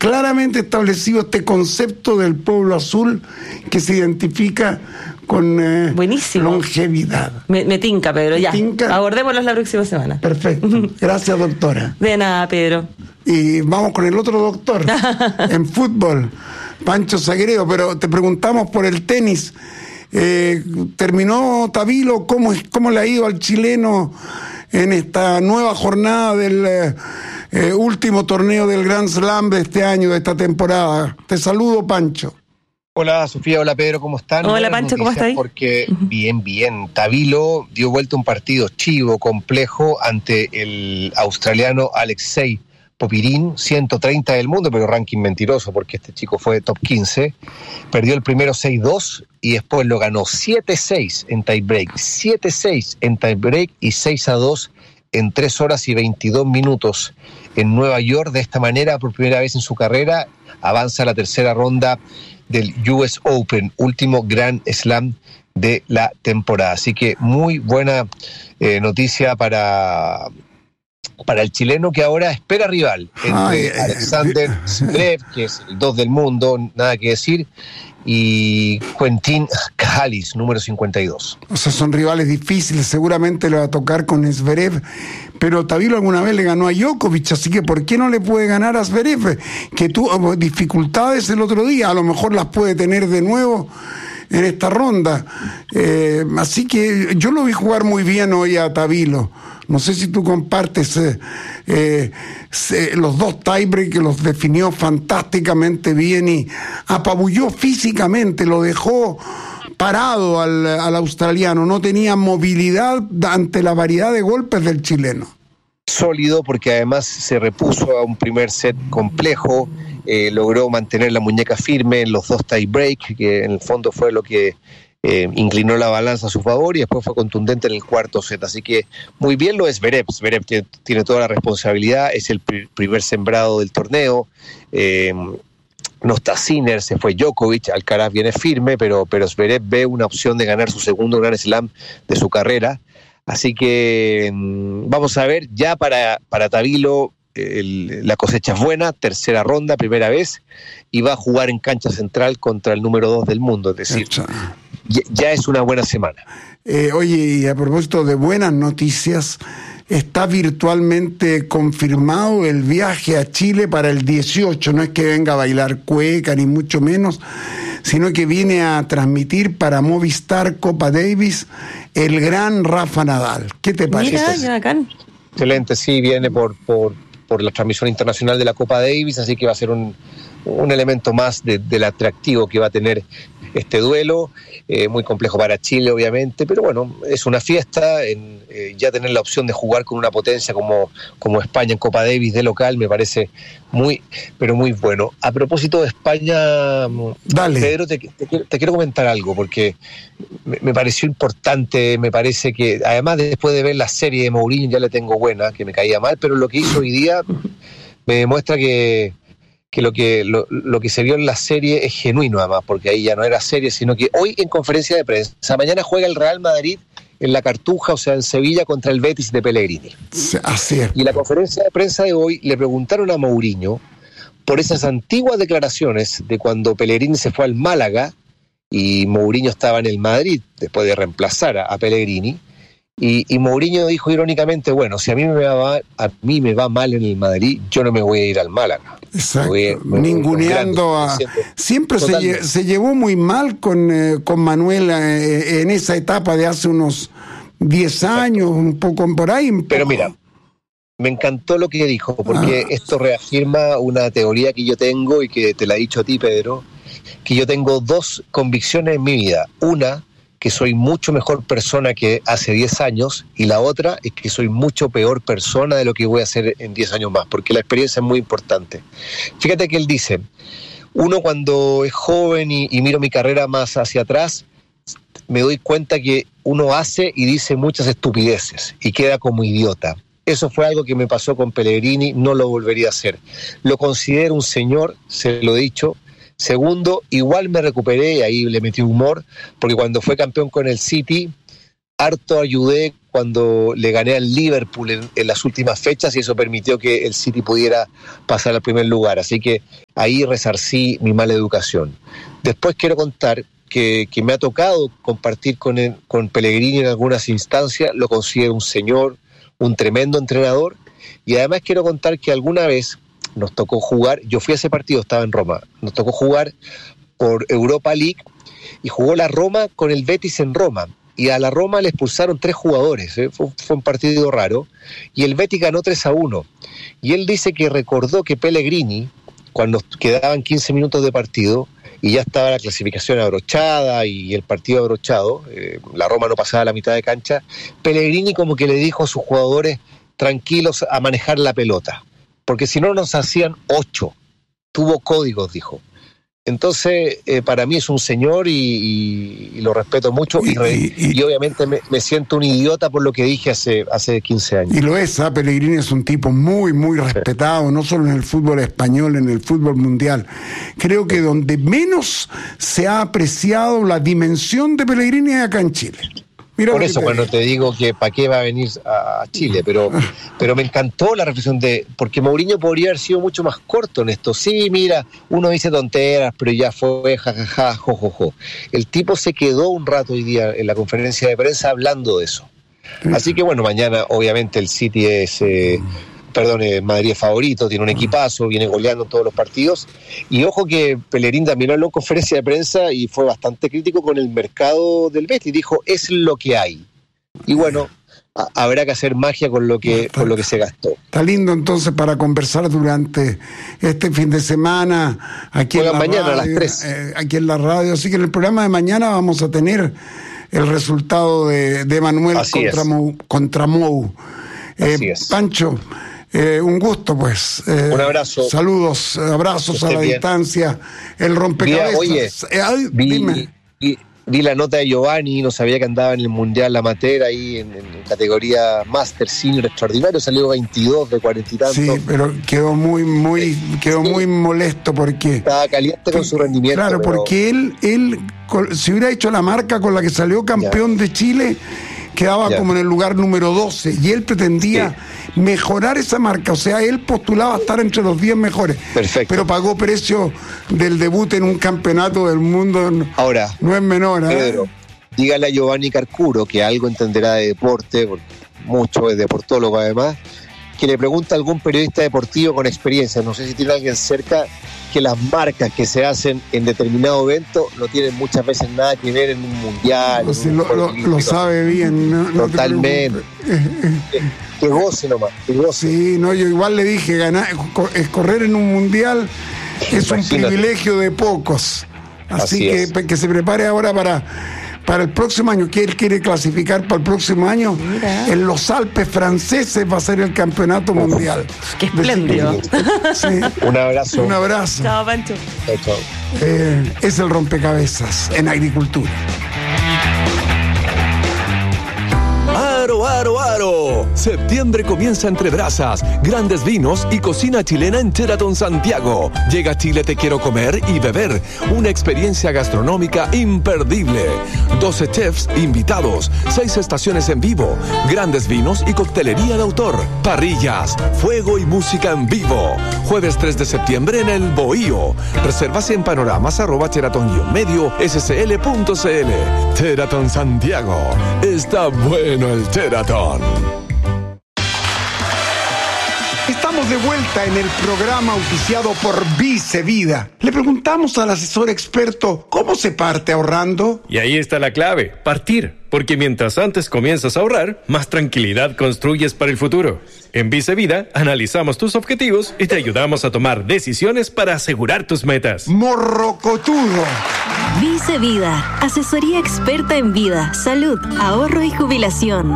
claramente establecido este concepto del pueblo azul que se identifica con longevidad. Me tinca, Pedro, ya. Abordémoslos la próxima semana. Perfecto. Gracias, doctora. De nada, Pedro. Y vamos con el otro doctor en fútbol, Pancho Sagredo, pero te preguntamos por el tenis. Terminó Tabilo, ¿cómo le ha ido al chileno en esta nueva jornada del último torneo del Grand Slam de este año, de esta temporada? Te saludo, Pancho. Hola Sofía, hola Pedro, ¿cómo están? Hola Pancho, ¿cómo estás? Porque bien. Tabilo dio vuelta un partido chivo, complejo, ante el australiano Alexei Popyrin, 130 del mundo, pero ranking mentiroso porque este chico fue top 15. Perdió el primero 6-2 y después lo ganó 7-6 en tiebreak, 7-6 en tiebreak y 6-2 en 3 horas y 22 minutos en Nueva York. De esta manera, por primera vez en su carrera, avanza a la tercera ronda del US Open, último Grand Slam de la temporada. Así que muy buena noticia para el chileno, que ahora espera rival entre Alexander Zverev, que es el 2 del mundo, nada que decir, y Quentin Halys, número 52. O sea, son rivales difíciles, seguramente le va a tocar con Zverev, pero Tabilo alguna vez le ganó a Djokovic, así que ¿por qué no le puede ganar a Zverev? Que tuvo dificultades el otro día, a lo mejor las puede tener de nuevo en esta ronda. Así que yo lo vi jugar muy bien hoy a Tabilo. No sé si tú compartes los dos tiebreak, que los definió fantásticamente bien y apabulló físicamente, lo dejó parado al australiano, no tenía movilidad ante la variedad de golpes del chileno. Sólido, porque además se repuso a un primer set complejo, logró mantener la muñeca firme en los dos tiebreak, que en el fondo fue lo que inclinó la balanza a su favor, y después fue contundente en el cuarto set. Así que muy bien lo es Zverev. Zverev tiene toda la responsabilidad, es el primer sembrado del torneo. No está Sinner, se fue Djokovic, Alcaraz viene firme, pero Zverev ve una opción de ganar su segundo Grand Slam de su carrera. Así que vamos a ver, ya para Tabilo la cosecha es buena, tercera ronda, primera vez, y va a jugar en cancha central contra el número 2 del mundo, es decir, ya es una buena semana. Oye, y a propósito de buenas noticias, está virtualmente confirmado el viaje a Chile para el 18, no es que venga a bailar cueca ni mucho menos, sino que viene a transmitir para Movistar Copa Davis el gran Rafa Nadal. ¿Qué te parece? Mira, qué bacán. Excelente, sí, viene por la transmisión internacional de la Copa Davis, así que va a ser un elemento más del atractivo que va a tener este duelo, muy complejo para Chile obviamente, pero bueno, es una fiesta, ya tener la opción de jugar con una potencia como España en Copa Davis de local me parece muy, pero muy bueno. A propósito de España, dale. Pedro, te quiero comentar algo, porque me pareció importante, me parece que, además después de ver la serie de Mourinho, ya le tengo buena, que me caía mal, pero lo que hizo hoy día me demuestra que lo que se vio en la serie es genuino, además, porque ahí ya no era serie, sino que hoy en conferencia de prensa, mañana juega el Real Madrid en la Cartuja, o sea, en Sevilla, contra el Betis de Pellegrini. Así es. Y en la conferencia de prensa de hoy le preguntaron a Mourinho por esas antiguas declaraciones de cuando Pellegrini se fue al Málaga y Mourinho estaba en el Madrid, después de reemplazar a Pellegrini. Y Mourinho dijo irónicamente, bueno, si a mí me va mal en el Madrid, yo no me voy a ir al Málaga. Exacto, ninguneando a... Siempre se llevó muy mal con Manuel en esa etapa de hace unos 10 años, un poco por ahí. Pero mira, me encantó lo que dijo, porque esto reafirma una teoría que yo tengo y que te la he dicho a ti, Pedro, que yo tengo dos convicciones en mi vida. Una, que soy mucho mejor persona que hace 10 años, y la otra es que soy mucho peor persona de lo que voy a hacer en 10 años más, porque la experiencia es muy importante. Fíjate que él dice, uno cuando es joven y miro mi carrera más hacia atrás, me doy cuenta que uno hace y dice muchas estupideces y queda como idiota. Eso fue algo que me pasó con Pellegrini, no lo volvería a hacer. Lo considero un señor, se lo he dicho. Segundo, igual me recuperé y ahí le metí humor, porque cuando fue campeón con el City, harto ayudé cuando le gané al Liverpool en las últimas fechas y eso permitió que el City pudiera pasar al primer lugar. Así que ahí resarcí mi mala educación. Después quiero contar que me ha tocado compartir con Pellegrini en algunas instancias. Lo considero un señor, un tremendo entrenador. Y además quiero contar que alguna vez nos tocó jugar, yo fui a ese partido, estaba en Roma, nos tocó jugar por Europa League y jugó la Roma con el Betis en Roma. Y a la Roma le expulsaron 3 jugadores, fue un partido raro, y el Betis ganó 3-1. Y él dice que recordó que Pellegrini, cuando quedaban 15 minutos de partido, y ya estaba la clasificación abrochada y el partido abrochado, la Roma no pasaba la mitad de cancha, Pellegrini como que le dijo a sus jugadores tranquilos a manejar la pelota, porque si no nos hacían 8, tuvo códigos, dijo. Entonces, para mí es un señor y lo respeto mucho y obviamente me siento un idiota por lo que dije hace 15 años. Y lo es, Pellegrini es un tipo muy, muy respetado, no solo en el fútbol español, en el fútbol mundial. Creo que donde menos se ha apreciado la dimensión de Pellegrini es acá en Chile. Mira por eso cuando te digo que para qué va a venir a Chile, pero me encantó la reflexión porque Mourinho podría haber sido mucho más corto en esto. Sí, mira, uno dice tonteras, pero ya fue jajaja, jojojo. El tipo se quedó un rato hoy día en la conferencia de prensa hablando de eso. Así que bueno, mañana obviamente el City es... Madrid es favorito, tiene un equipazo, viene goleando en todos los partidos. Y ojo que Pellegrini también habló en conferencia de prensa y fue bastante crítico con el mercado del Betis. Dijo, es lo que hay. Y bueno, habrá que hacer magia con lo que se gastó. Está lindo entonces para conversar durante este fin de semana. Aquí en la mañana radio, a las 3. Aquí en la radio. Así que en el programa de mañana vamos a tener el resultado de Manuel contra Mou. Pancho, un gusto, pues. Un abrazo. Saludos, abrazos a la distancia. El rompecabezas. Dime. Vi la nota de Giovanni, no sabía que andaba en el Mundial Amateur ahí en categoría Master Senior Extraordinario, salió 22 de 40 y tantos. Sí, pero quedó muy molesto porque... Estaba caliente con su rendimiento. Claro, porque él si hubiera hecho la marca con la que salió campeón de Chile... quedaba como en el lugar número 12 y él pretendía mejorar esa marca, o sea, él postulaba estar entre los 10 mejores. Perfecto. Pero pagó precio del debut en un campeonato del mundo. Ahora, no es menor, Pedro, dígale a Giovanni Carcuro, que algo entenderá de deporte, mucho es deportólogo además, que le pregunta a algún periodista deportivo con experiencia, no sé si tiene alguien cerca, que las marcas que se hacen en determinado evento no tienen muchas veces nada que ver en un mundial. Pues lo sabe bien. No totalmente. Que goce nomás. Sí, no, yo igual le dije, correr en un mundial es un privilegio de pocos. Así que se prepare ahora para el próximo año, que él quiere clasificar para el próximo año. Mira. En los Alpes franceses va a ser el campeonato mundial. ¡Qué espléndido! Sí. Un abrazo. Un abrazo. Chao, Pancho. Chao. Es el rompecabezas en agricultura. ¡Aro! Septiembre comienza entre brasas, grandes vinos y cocina chilena en Sheraton Santiago. Llega a Chile Te Quiero Comer y Beber, una experiencia gastronómica imperdible. 12 chefs invitados, 6 estaciones en vivo, grandes vinos y coctelería de autor, parrillas, fuego y música en vivo. Jueves 3 de septiembre en El Bohío. Reservas en panoramas @sheraton-medio-scl.cl. Sheraton Santiago. Está bueno el Sheraton. Estamos de vuelta en el programa auspiciado por Vice Vida. Le preguntamos al asesor experto cómo se parte ahorrando. Y ahí está la clave, partir. Porque mientras antes comienzas a ahorrar, más tranquilidad construyes para el futuro. En Vice Vida analizamos tus objetivos y te ayudamos a tomar decisiones para asegurar tus metas. Morrocotudo. Vice Vida, asesoría experta en vida, salud, ahorro y jubilación.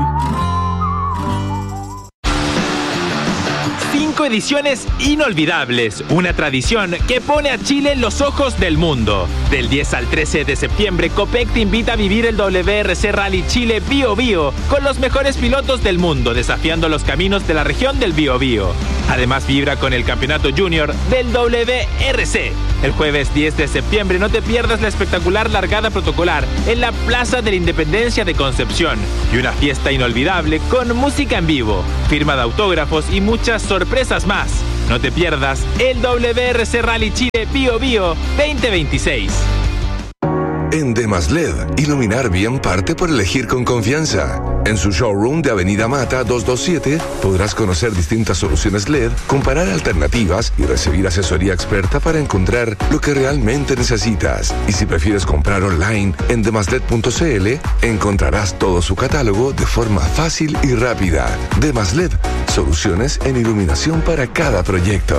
5 ediciones inolvidables, una tradición que pone a Chile en los ojos del mundo. Del 10 al 13 de septiembre, Copec te invita a vivir el WRC Rally Chile Bío Bío con los mejores pilotos del mundo, desafiando los caminos de la región del Bío Bío. Además, vibra con el campeonato junior del WRC. El jueves 10 de septiembre no te pierdas la espectacular largada protocolar en la Plaza de la Independencia de Concepción y una fiesta inolvidable con música en vivo, firma de autógrafos y muchas sorpresas más. No te pierdas el WRC Rally Chile Bio Bio 2026. En Demasled, iluminar bien parte por elegir con confianza. En su showroom de Avenida Mata 227 podrás conocer distintas soluciones LED, comparar alternativas y recibir asesoría experta para encontrar lo que realmente necesitas. Y si prefieres comprar online en demasled.cl, encontrarás todo su catálogo de forma fácil y rápida. Demasled, soluciones en iluminación para cada proyecto.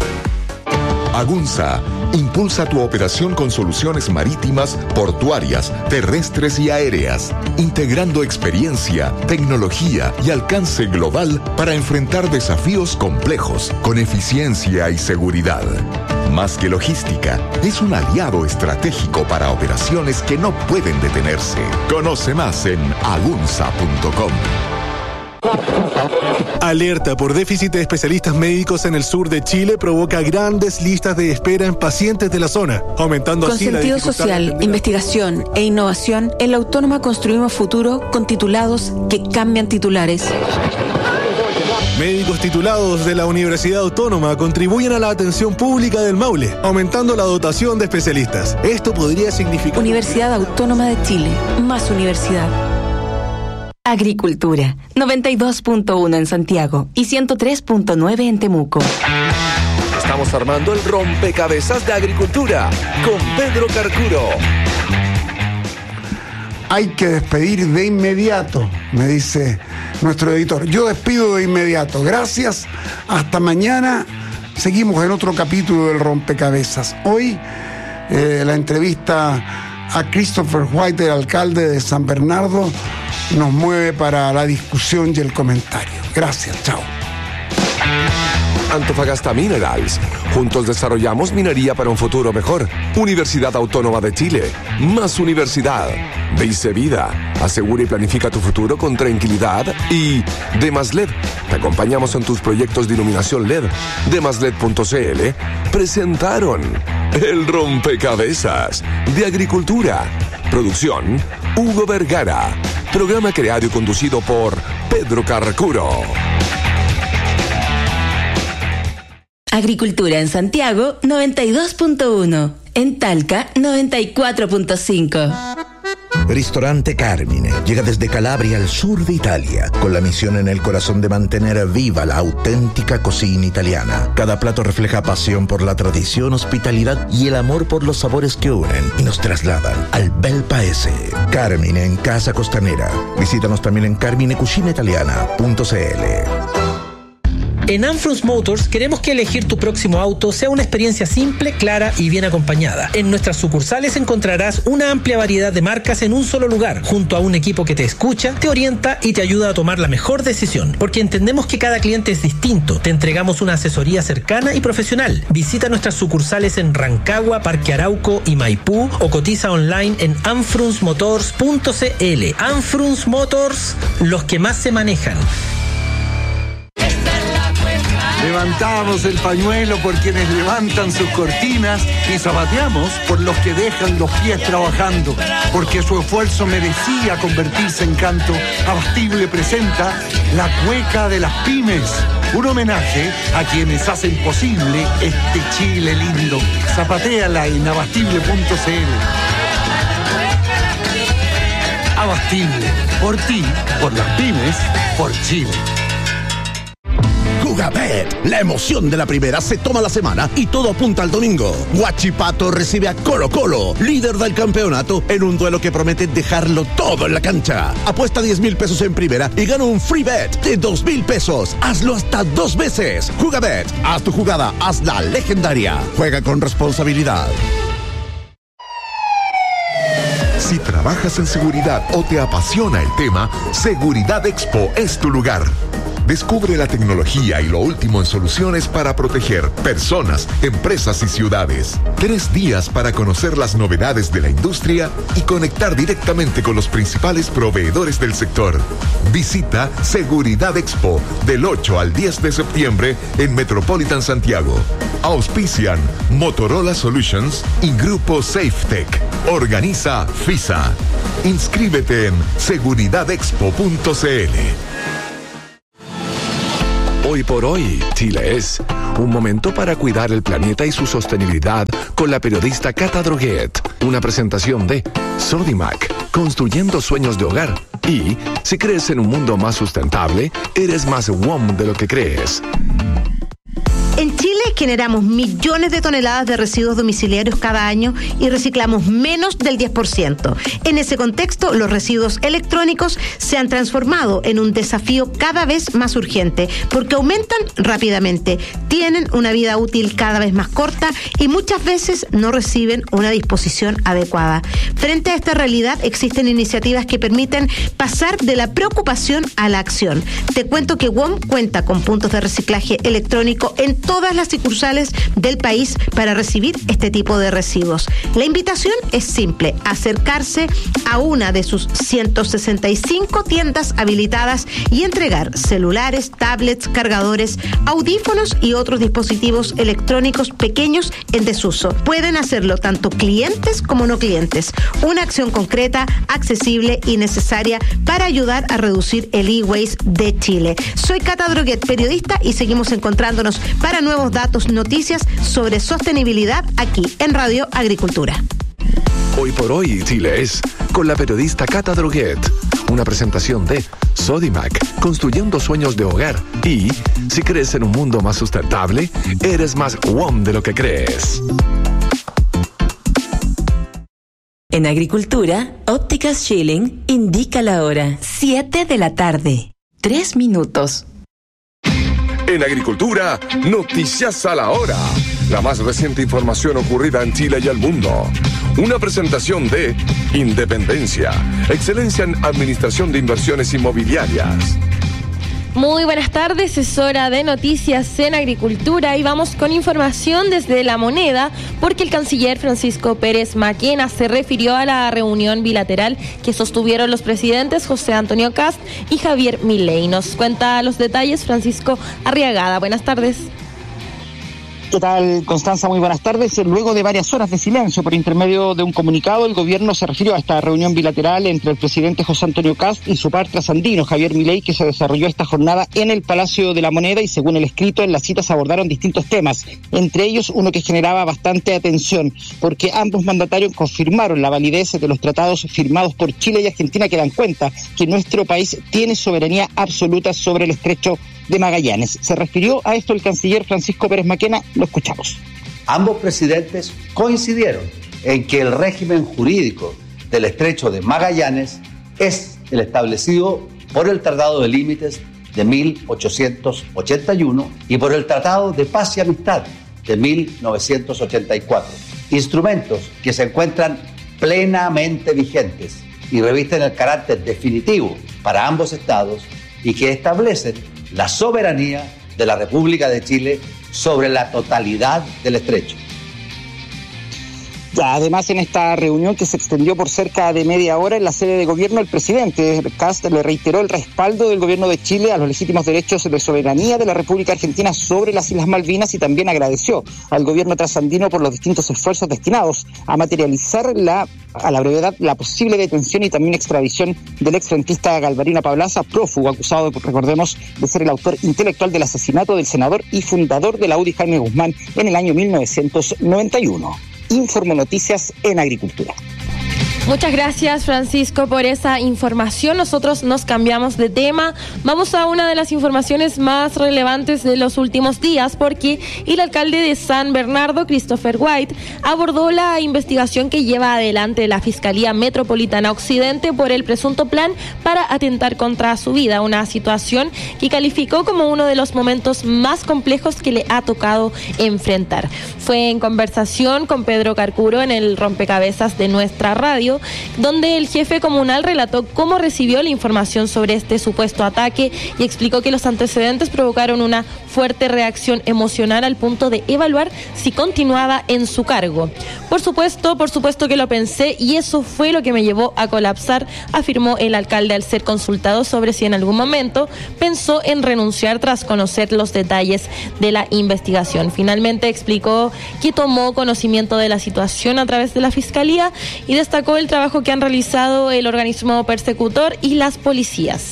Agunza impulsa tu operación con soluciones marítimas, portuarias, terrestres y aéreas, integrando experiencia, tecnología y alcance global para enfrentar desafíos complejos con eficiencia y seguridad. Más que logística, es un aliado estratégico para operaciones que no pueden detenerse. Conoce más en agunza.com. Alerta por déficit de especialistas médicos en el sur de Chile provoca grandes listas de espera en pacientes de la zona, aumentando con así la sentido dificultad social, investigación e innovación, en la Autónoma construimos futuro con titulados que cambian titulares. Médicos titulados de la Universidad Autónoma contribuyen a la atención pública del Maule, aumentando la dotación de especialistas. Esto podría significar... Universidad Autónoma de Chile, más universidad. Agricultura, 92.1 en Santiago y 103.9 en Temuco. Estamos armando el rompecabezas de agricultura con Pedro Carcuro. Hay que despedir de inmediato, me dice nuestro editor. Yo despido de inmediato. Gracias. Hasta mañana. Seguimos en otro capítulo del rompecabezas. Hoy la entrevista a Christopher White, el alcalde de San Bernardo, nos mueve para la discusión y el comentario. Gracias, chao. Antofagasta Minerals. Juntos desarrollamos minería para un futuro mejor. Universidad Autónoma de Chile. Más universidad. Dice Vida. Asegura y planifica tu futuro con tranquilidad. Y Demasled. Te acompañamos en tus proyectos de iluminación LED. Demasled.cl presentaron el rompecabezas de agricultura. Producción Hugo Vergara. Programa creado y conducido por Pedro Carcuro. Agricultura en Santiago, 92.1. En Talca, 94.5. Ristorante Carmine llega desde Calabria al sur de Italia, con la misión en el corazón de mantener viva la auténtica cocina italiana. Cada plato refleja pasión por la tradición, hospitalidad y el amor por los sabores que unen y nos trasladan al bel paese. Carmine en Casa Costanera. Visítanos también en carminecucinaitaliana.cl. En Anfrus Motors queremos que elegir tu próximo auto sea una experiencia simple, clara y bien acompañada. En nuestras sucursales encontrarás una amplia variedad de marcas en un solo lugar, junto a un equipo que te escucha, te orienta y te ayuda a tomar la mejor decisión. Porque entendemos que cada cliente es distinto. Te entregamos una asesoría cercana y profesional. Visita nuestras sucursales en Rancagua, Parque Arauco y Maipú o cotiza online en anfrusmotors.cl. Anfrus Motors, los que más se manejan. Levantamos el pañuelo por quienes levantan sus cortinas y zapateamos por los que dejan los pies trabajando, porque su esfuerzo merecía convertirse en canto. Abastible presenta La Cueca de las Pymes, un homenaje a quienes hacen posible este Chile lindo. Zapatéala en abastible.cl. Abastible, por ti, por las pymes, por Chile. Jugabet, la emoción de la primera se toma la semana y todo apunta al domingo. Huachipato recibe a Colo Colo, líder del campeonato, en un duelo que promete dejarlo todo en la cancha. Apuesta 10,000 pesos en primera y gana un free bet de 2,000 pesos. Hazlo hasta 2 veces. Jugabet, haz tu jugada, hazla legendaria. Juega con responsabilidad. Si trabajas en seguridad o te apasiona el tema, Seguridad Expo es tu lugar. Descubre la tecnología y lo último en soluciones para proteger personas, empresas y ciudades. 3 días para conocer las novedades de la industria y conectar directamente con los principales proveedores del sector. Visita Seguridad Expo del 8 al 10 de septiembre en Metropolitan Santiago. Auspician Motorola Solutions y Grupo SafeTech. Organiza FISA. Inscríbete en seguridadexpo.cl. Hoy por hoy, Chile es un momento para cuidar el planeta y su sostenibilidad con la periodista Cata Droguet. Una presentación de Sodimac, construyendo sueños de hogar. Y si crees en un mundo más sustentable, eres más WOM de lo que crees. En Chile generamos millones de toneladas de residuos domiciliarios cada año y reciclamos menos del 10%. En ese contexto, los residuos electrónicos se han transformado en un desafío cada vez más urgente porque aumentan rápidamente, tienen una vida útil cada vez más corta y muchas veces no reciben una disposición adecuada. Frente a esta realidad, existen iniciativas que permiten pasar de la preocupación a la acción. Te cuento que WOM cuenta con puntos de reciclaje electrónico en todas las sucursales del país para recibir este tipo de residuos. La invitación es simple: acercarse a una de sus 165 tiendas habilitadas y entregar celulares, tablets, cargadores, audífonos y otros dispositivos electrónicos pequeños en desuso. Pueden hacerlo tanto clientes como no clientes. Una acción concreta, accesible y necesaria para ayudar a reducir el e-waste de Chile. Soy Cata Droguet, periodista, y seguimos encontrándonos para nuevos datos, noticias sobre sostenibilidad aquí en Radio Agricultura. Hoy por hoy, Chile es con la periodista Cata Droguet. Una presentación de Sodimac, construyendo sueños de hogar. Y si crees en un mundo más sustentable, eres más WOM de lo que crees. En Agricultura, Ópticas Schilling indica la hora: 7 de la tarde, 3 minutos. En Agricultura, noticias a la hora. La más reciente información ocurrida en Chile y el mundo. Una presentación de Independencia, excelencia en administración de inversiones inmobiliarias. Muy buenas tardes, es hora de noticias en Agricultura y vamos con información desde La Moneda porque el canciller Francisco Pérez Maquena se refirió a la reunión bilateral que sostuvieron los presidentes José Antonio Kast y Javier Milei. Nos cuenta los detalles Francisco Arriagada. Buenas tardes. ¿Qué tal, Constanza? Muy buenas tardes. Luego de varias horas de silencio por intermedio de un comunicado, el gobierno se refirió a esta reunión bilateral entre el presidente José Antonio Kast y su par trasandino, Javier Milei, que se desarrolló esta jornada en el Palacio de la Moneda y, según el escrito, en la cita se abordaron distintos temas, entre ellos uno que generaba bastante atención, porque ambos mandatarios confirmaron la validez de los tratados firmados por Chile y Argentina que dan cuenta que nuestro país tiene soberanía absoluta sobre el estrecho de Magallanes. Se refirió a esto el canciller Francisco Pérez Maquena. Lo escuchamos. Ambos presidentes coincidieron en que el régimen jurídico del estrecho de Magallanes es el establecido por el Tratado de Límites de 1881 y por el Tratado de Paz y Amistad de 1984. Instrumentos que se encuentran plenamente vigentes y revisten el carácter definitivo para ambos estados y que establecen la soberanía de la República de Chile sobre la totalidad del estrecho. Además, en esta reunión que se extendió por cerca de media hora en la sede de gobierno, el presidente Kast le reiteró el respaldo del gobierno de Chile a los legítimos derechos de soberanía de la República Argentina sobre las Islas Malvinas y también agradeció al gobierno trasandino por los distintos esfuerzos destinados a materializar a la brevedad la posible detención y también extradición del exfrentista Galvarino Pablaza, prófugo acusado, recordemos, de ser el autor intelectual del asesinato del senador y fundador de la UDI, Jaime Guzmán, en el año 1991. Informo Noticias en Agricultura. Muchas gracias, Francisco, por esa información. Nosotros nos cambiamos de tema. Vamos a una de las informaciones más relevantes de los últimos días, porque el alcalde de San Bernardo, Christopher White, abordó la investigación que lleva adelante la Fiscalía Metropolitana Occidente por el presunto plan para atentar contra su vida, una situación que calificó como uno de los momentos más complejos que le ha tocado enfrentar. Fue en conversación con Pedro Carcuro en el Rompecabezas de nuestra radio Radio, donde el jefe comunal relató cómo recibió la información sobre este supuesto ataque y explicó que los antecedentes provocaron una fuerte reacción emocional al punto de evaluar si continuaba en su cargo. Por supuesto que lo pensé y eso fue lo que me llevó a colapsar, afirmó el alcalde al ser consultado sobre si en algún momento pensó en renunciar tras conocer los detalles de la investigación. Finalmente explicó que tomó conocimiento de la situación a través de la Fiscalía y destacó el trabajo que han realizado el organismo persecutor y las policías.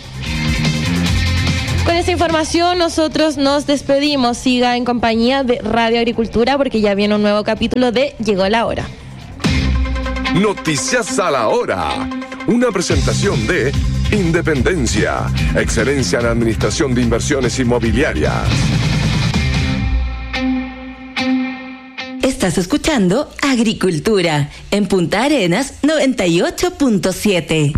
Con esta información nosotros nos despedimos. Siga en compañía de Radio Agricultura porque ya viene un nuevo capítulo de Llegó la Hora. Noticias a la hora. Una presentación de Independencia, excelencia en administración de inversiones inmobiliarias. Estás escuchando Agricultura en Punta Arenas 98.7.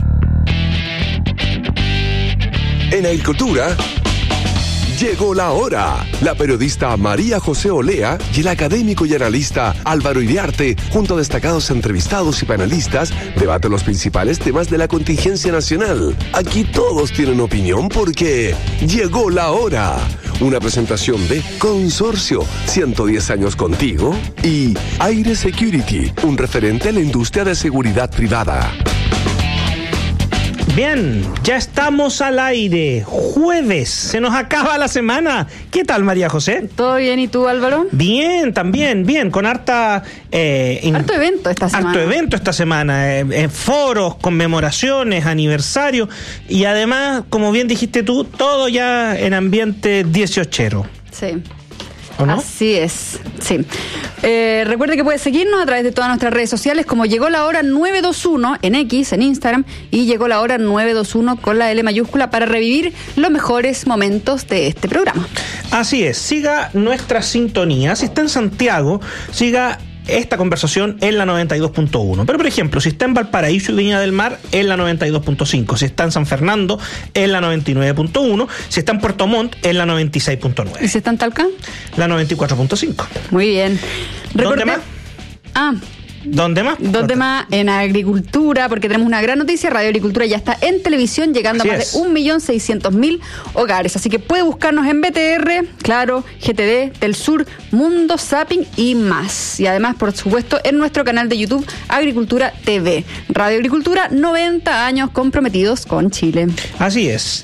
En Agricultura, llegó la hora. La periodista María José Olea y el académico y analista Álvaro Iriarte, junto a destacados entrevistados y panelistas, debaten los principales temas de la contingencia nacional. Aquí todos tienen opinión porque llegó la hora. Una presentación de Consorcio, 110 años contigo, y Aire Security, un referente a la industria de seguridad privada. Bien, ya estamos al aire. Jueves, se nos acaba la semana. ¿Qué tal, María José? ¿Todo bien? ¿Y tú, Álvaro? Bien, también, bien, con harto evento esta semana. Harto evento esta semana, foros, conmemoraciones, aniversarios y además, como bien dijiste tú, todo ya en ambiente 18ero. Sí. ¿O no? Así es, sí. Recuerde que puede seguirnos a través de todas nuestras redes sociales como Llegó la Hora 921 en X, en Instagram, y Llegó la Hora 921 con la L mayúscula para revivir los mejores momentos de este programa. Así es, siga nuestra sintonía. Si está en Santiago, siga esta conversación en la 92.1. Pero, por ejemplo, si está en Valparaíso y Viña del Mar, en la 92.5. Si está en San Fernando, en la 99.1. Si está en Puerto Montt, en la 96.9. ¿Y si está en Talca? La 94.5. Muy bien. ¿Dónde más? ¿Dónde más? ¿Dónde más? En Agricultura, porque tenemos una gran noticia. Radio Agricultura ya está en televisión, llegando a más de 1.600.000 hogares. Así que puede buscarnos en BTR, Claro, GTD, Telsur, Mundo, Zapping y más. Y además, por supuesto, en nuestro canal de YouTube, Agricultura TV. Radio Agricultura, 90 años comprometidos con Chile. Así es.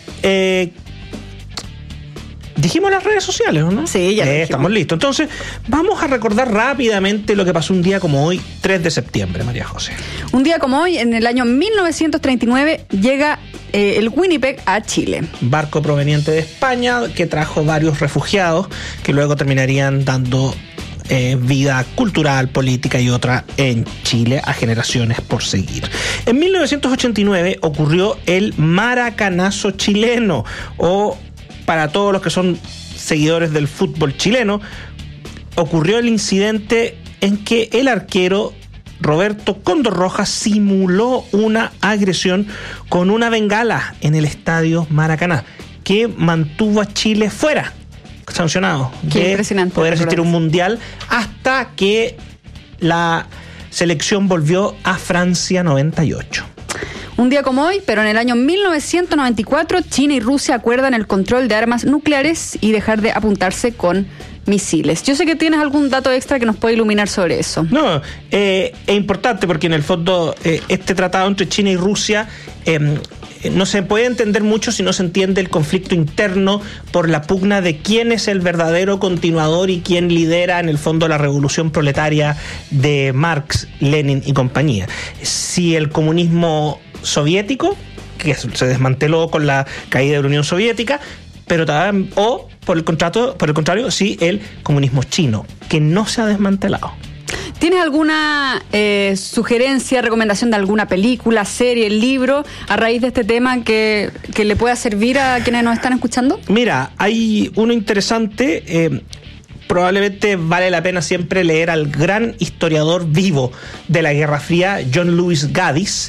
Dijimos las redes sociales, ¿no? Sí, ya estamos listos. Entonces, vamos a recordar rápidamente lo que pasó un día como hoy, 3 de septiembre, María José. Un día como hoy, en el año 1939, llega el Winnipeg a Chile. Barco proveniente de España que trajo varios refugiados que luego terminarían dando vida cultural, política y otra en Chile a generaciones por seguir. En 1989 ocurrió el Maracanazo chileno, o para todos los que son seguidores del fútbol chileno, ocurrió el incidente en que el arquero Roberto Cóndor Rojas simuló una agresión con una bengala en el estadio Maracaná, que mantuvo a Chile fuera, sancionado, de poder asistir a un mundial hasta que la selección volvió a Francia 98. Un día como hoy, pero en el año 1994, China y Rusia acuerdan el control de armas nucleares y dejar de apuntarse con misiles. Yo sé que tienes algún dato extra que nos puede iluminar sobre eso. No, es importante porque en el fondo este tratado entre China y Rusia no se puede entender mucho si no se entiende el conflicto interno por la pugna de quién es el verdadero continuador y quién lidera en el fondo la revolución proletaria de Marx, Lenin y compañía. Si el comunismo soviético, que se desmanteló con la caída de la Unión Soviética, pero también, o por el contrario, sí el comunismo chino, que no se ha desmantelado. ¿Tienes alguna sugerencia, recomendación de alguna película, serie, libro a raíz de este tema que le pueda servir a quienes nos están escuchando? Mira, hay uno interesante, probablemente vale la pena siempre leer al gran historiador vivo de la Guerra Fría, John Lewis Gaddis.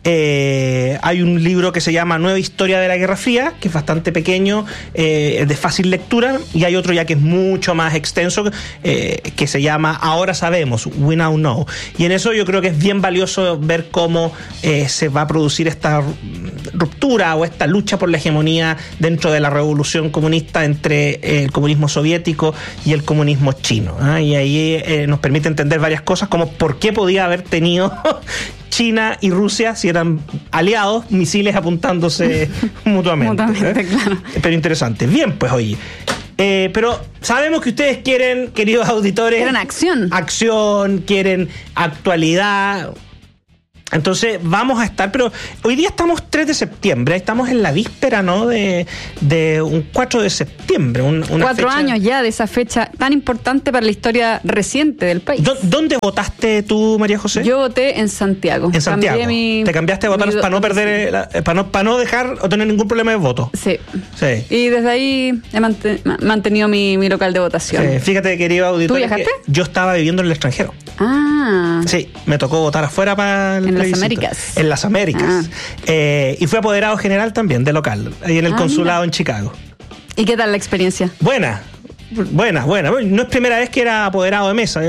Hay un libro que se llama Nueva Historia de la Guerra Fría, que es bastante pequeño, de fácil lectura, y hay otro ya que es mucho más extenso, que se llama Ahora Sabemos, We Now Know, y en eso yo creo que es bien valioso ver cómo se va a producir esta ruptura o esta lucha por la hegemonía dentro de la revolución comunista entre el comunismo soviético y el comunismo chino, y ahí nos permite entender varias cosas, como por qué podía haber tenido China y Rusia, si eran aliados, misiles apuntándose mutuamente. Claro. Pero interesante. Bien, pues oye. Pero sabemos que ustedes quieren, queridos auditores... Quieren acción. Acción, quieren actualidad... Entonces vamos a estar, pero hoy día estamos 3 de septiembre, estamos en la víspera, ¿no? De un 4 de septiembre. Una 4 años ya de esa fecha tan importante para la historia reciente del país. ¿Dónde votaste tú, María José? Yo voté en Santiago. En Santiago. ¿Te cambiaste a votar para no perder, para no dejar o tener ningún problema de voto? Sí. Y desde ahí he mantenido mi local de votación. Fíjate, querido auditor, ¿tú viajaste? Yo estaba viviendo en el extranjero. Sí, me tocó votar afuera para el las Américas. En las Américas. Y fui apoderado general también de local, ahí en el consulado en Chicago. ¿Y qué tal la experiencia? Buena. No es primera vez que era apoderado de mesa.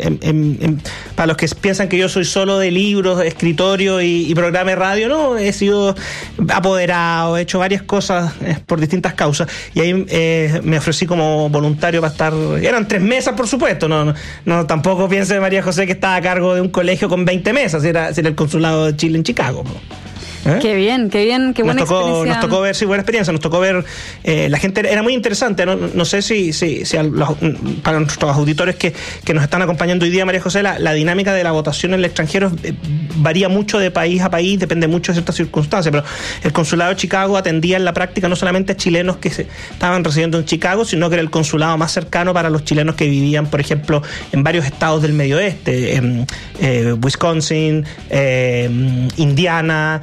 Para los que piensan que yo soy solo de libros, escritorio y programa de radio, no, he sido apoderado, he hecho varias cosas por distintas causas, y ahí me ofrecí como voluntario para estar. Eran 3 mesas, por supuesto, no tampoco piense, María José, que estaba a cargo de un colegio con 20 mesas, era el consulado de Chile en Chicago. Qué bien, qué buena experiencia. Nos tocó ver, buena experiencia, nos tocó ver, la gente era muy interesante, no sé si para nuestros auditores que nos están acompañando hoy día, María José, la dinámica de la votación en el extranjero varía mucho de país a país, depende mucho de ciertas circunstancias, pero el consulado de Chicago atendía en la práctica no solamente a chilenos que estaban residiendo en Chicago, sino que era el consulado más cercano para los chilenos que vivían, por ejemplo, en varios estados del medio oeste, Wisconsin, Indiana,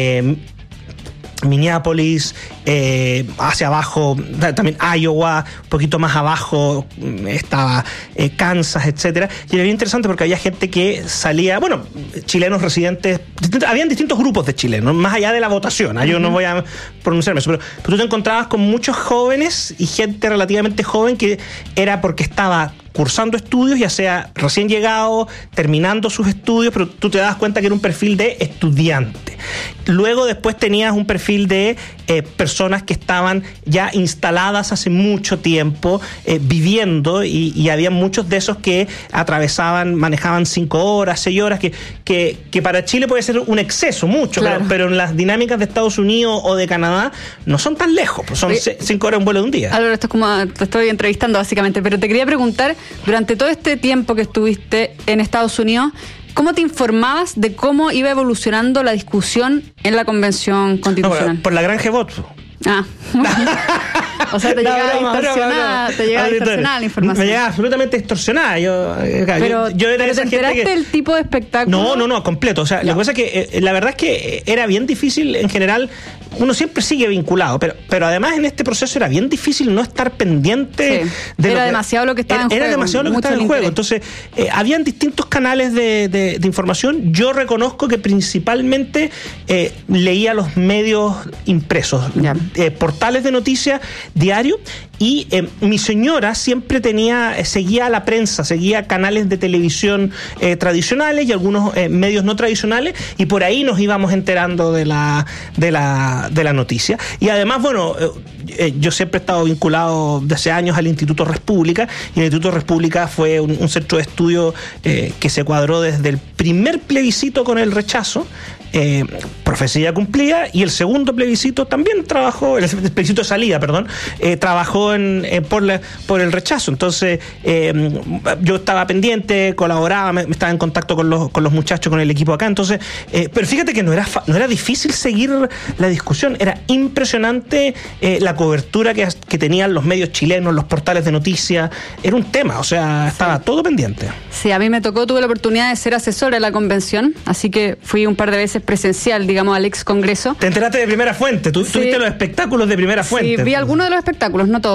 Minneapolis, hacia abajo también Iowa, un poquito más abajo estaba Kansas, etcétera, y era bien interesante porque había gente que salía, chilenos residentes, habían distintos grupos de chilenos, más allá de la votación, yo no voy a pronunciarme eso, pero tú te encontrabas con muchos jóvenes y gente relativamente joven que era porque estaba cursando estudios, ya sea recién llegado, terminando sus estudios, pero tú te das cuenta que era un perfil de estudiante. Luego después tenías un perfil de personas que estaban ya instaladas hace mucho tiempo, viviendo, y había muchos de esos que manejaban 5 horas, 6 horas, que para Chile puede ser un exceso, mucho, claro. pero en las dinámicas de Estados Unidos o de Canadá no son tan lejos, pues son 5 horas en vuelo de un día. Álvaro, esto es como te estoy entrevistando básicamente, pero te quería preguntar, durante todo este tiempo que estuviste en Estados Unidos, ¿cómo te informabas de cómo iba evolucionando la discusión en la Convención Constitucional? Por la Granja Bot. O sea, te llegaba distorsionada la información. Me llegaba absolutamente distorsionada. Yo era esa gente que... el tipo de espectáculo? No, completo. O sea, lo que pasa es que la verdad es que era bien difícil en general. Uno siempre sigue vinculado, pero además en este proceso era bien difícil no estar pendiente de era demasiado lo que estaba en juego. Era demasiado lo que estaba en juego. Entonces, habían distintos canales de información. Yo reconozco que principalmente leía los medios impresos, portales de noticias, diario, y mi señora siempre seguía a la prensa, seguía canales de televisión tradicionales y algunos medios no tradicionales, y por ahí nos íbamos enterando de la noticia. Y además, yo siempre he estado vinculado desde hace años al Instituto Res Pública, y el Instituto Res Pública fue un centro de estudio que se cuadró desde el primer plebiscito con el rechazo, profecía cumplida, y el segundo plebiscito también trabajó, el plebiscito de salida, trabajó por el rechazo. Entonces yo estaba pendiente, colaboraba, me estaba en contacto con los muchachos, con el equipo acá. Entonces, pero fíjate que no era difícil seguir la discusión, era impresionante la cobertura que tenían los medios chilenos, los portales de noticias, era un tema, o sea, estaba todo pendiente. Sí, a mí tuve la oportunidad de ser asesora de la convención, así que fui un par de veces presencial, digamos, al ex Congreso. Te enteraste de primera fuente, tú tuviste los espectáculos de primera fuente. Sí, vi algunos de los espectáculos, no todos,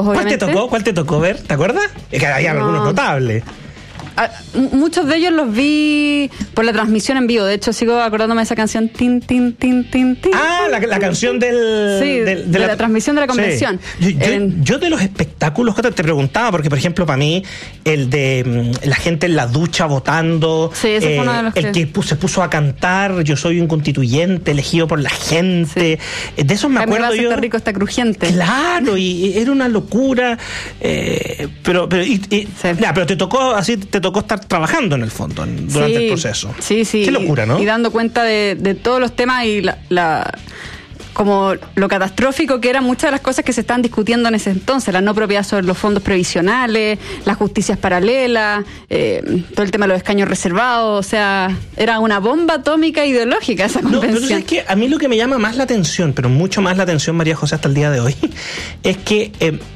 todos, obviamente. ¿Cuál te tocó ver? ¿Te acuerdas? Es que había algunos notables. Muchos de ellos los vi por la transmisión en vivo. De hecho, sigo acordándome de esa canción. Tin, tin, tin, tin, tin. La canción del... Sí, de la transmisión de la convención. Sí. Yo de los espectáculos, te preguntaba, porque, por ejemplo, para mí, el de la gente en la ducha votando, sí, ese fue uno de los el que se puso a cantar, yo soy un constituyente elegido por la gente. Sí. De esos me acuerdo yo. Está rico, está crujiente. Claro, y era una locura. Pero te tocó así, te tocó estar trabajando en el fondo durante el proceso. Sí. Qué locura, ¿no? Y dando cuenta de todos los temas y como lo catastrófico que eran muchas de las cosas que se estaban discutiendo en ese entonces, la no propiedad sobre los fondos previsionales, las justicias paralelas, todo el tema de los escaños reservados, o sea, era una bomba atómica ideológica esa convención. Pero es que a mí lo que me llama más la atención, pero mucho más la atención, María José, hasta el día de hoy, es que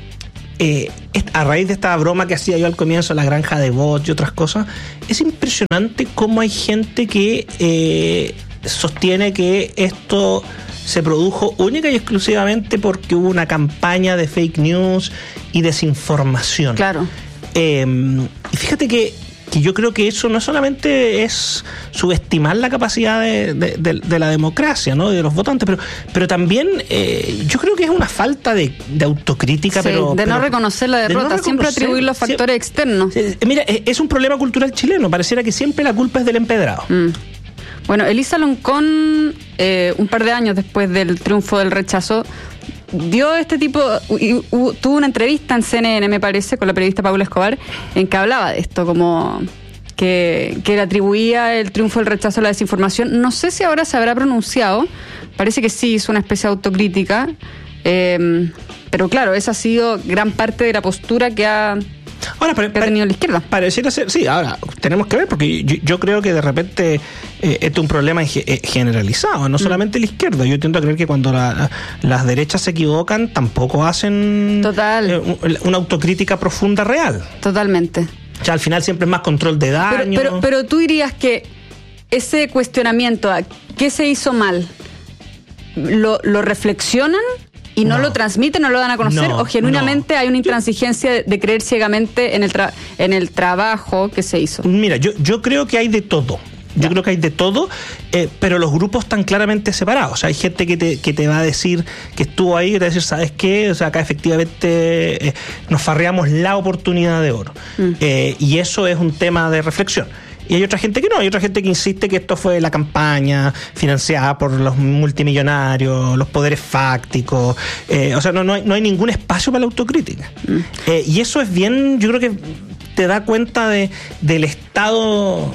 a raíz de esta broma que hacía yo al comienzo, la granja de bots y otras cosas, es impresionante cómo hay gente que sostiene que esto se produjo única y exclusivamente porque hubo una campaña de fake news y desinformación. Claro. Y fíjate que yo creo que eso no solamente es subestimar la capacidad de la democracia, ¿no?, de los votantes, pero también yo creo que es una falta de autocrítica, sí, de no reconocer la derrota, siempre atribuir los factores externos. Mira, es un problema cultural chileno, pareciera que siempre la culpa es del empedrado. Bueno, Elisa Loncón, un par de años después del triunfo del rechazo, dio tuvo una entrevista en CNN, me parece, con la periodista Paula Escobar, en que hablaba de esto, como que le atribuía el triunfo del rechazo a la desinformación. No sé si ahora se habrá pronunciado, parece que sí, hizo una especie de autocrítica, pero claro, esa ha sido gran parte de la postura que ha tenido la izquierda. Pareciera ser, sí, ahora tenemos que ver, porque yo creo que de repente este es un problema generalizado, no solamente la izquierda. Yo tiendo a creer que cuando las derechas se equivocan, tampoco hacen una autocrítica profunda real. Totalmente. O sea, al final siempre es más control de daño. Pero tú dirías que ese cuestionamiento, ¿qué se hizo mal? ¿Lo reflexionan? ¿Y no lo transmiten, no lo dan a conocer? ¿O genuinamente hay una intransigencia de creer ciegamente en el trabajo que se hizo? Mira, yo creo que hay de todo. Yo creo que hay de todo, pero los grupos están claramente separados. O sea, hay gente que te va a decir que estuvo ahí, que te va a decir, ¿sabes qué? O sea, acá efectivamente nos farreamos la oportunidad de oro. Y eso es un tema de reflexión. Y hay otra gente que no, hay otra gente que insiste que esto fue la campaña financiada por los multimillonarios, los poderes fácticos. O sea, no hay ningún espacio para la autocrítica. Y eso es bien, yo creo que te da cuenta del estado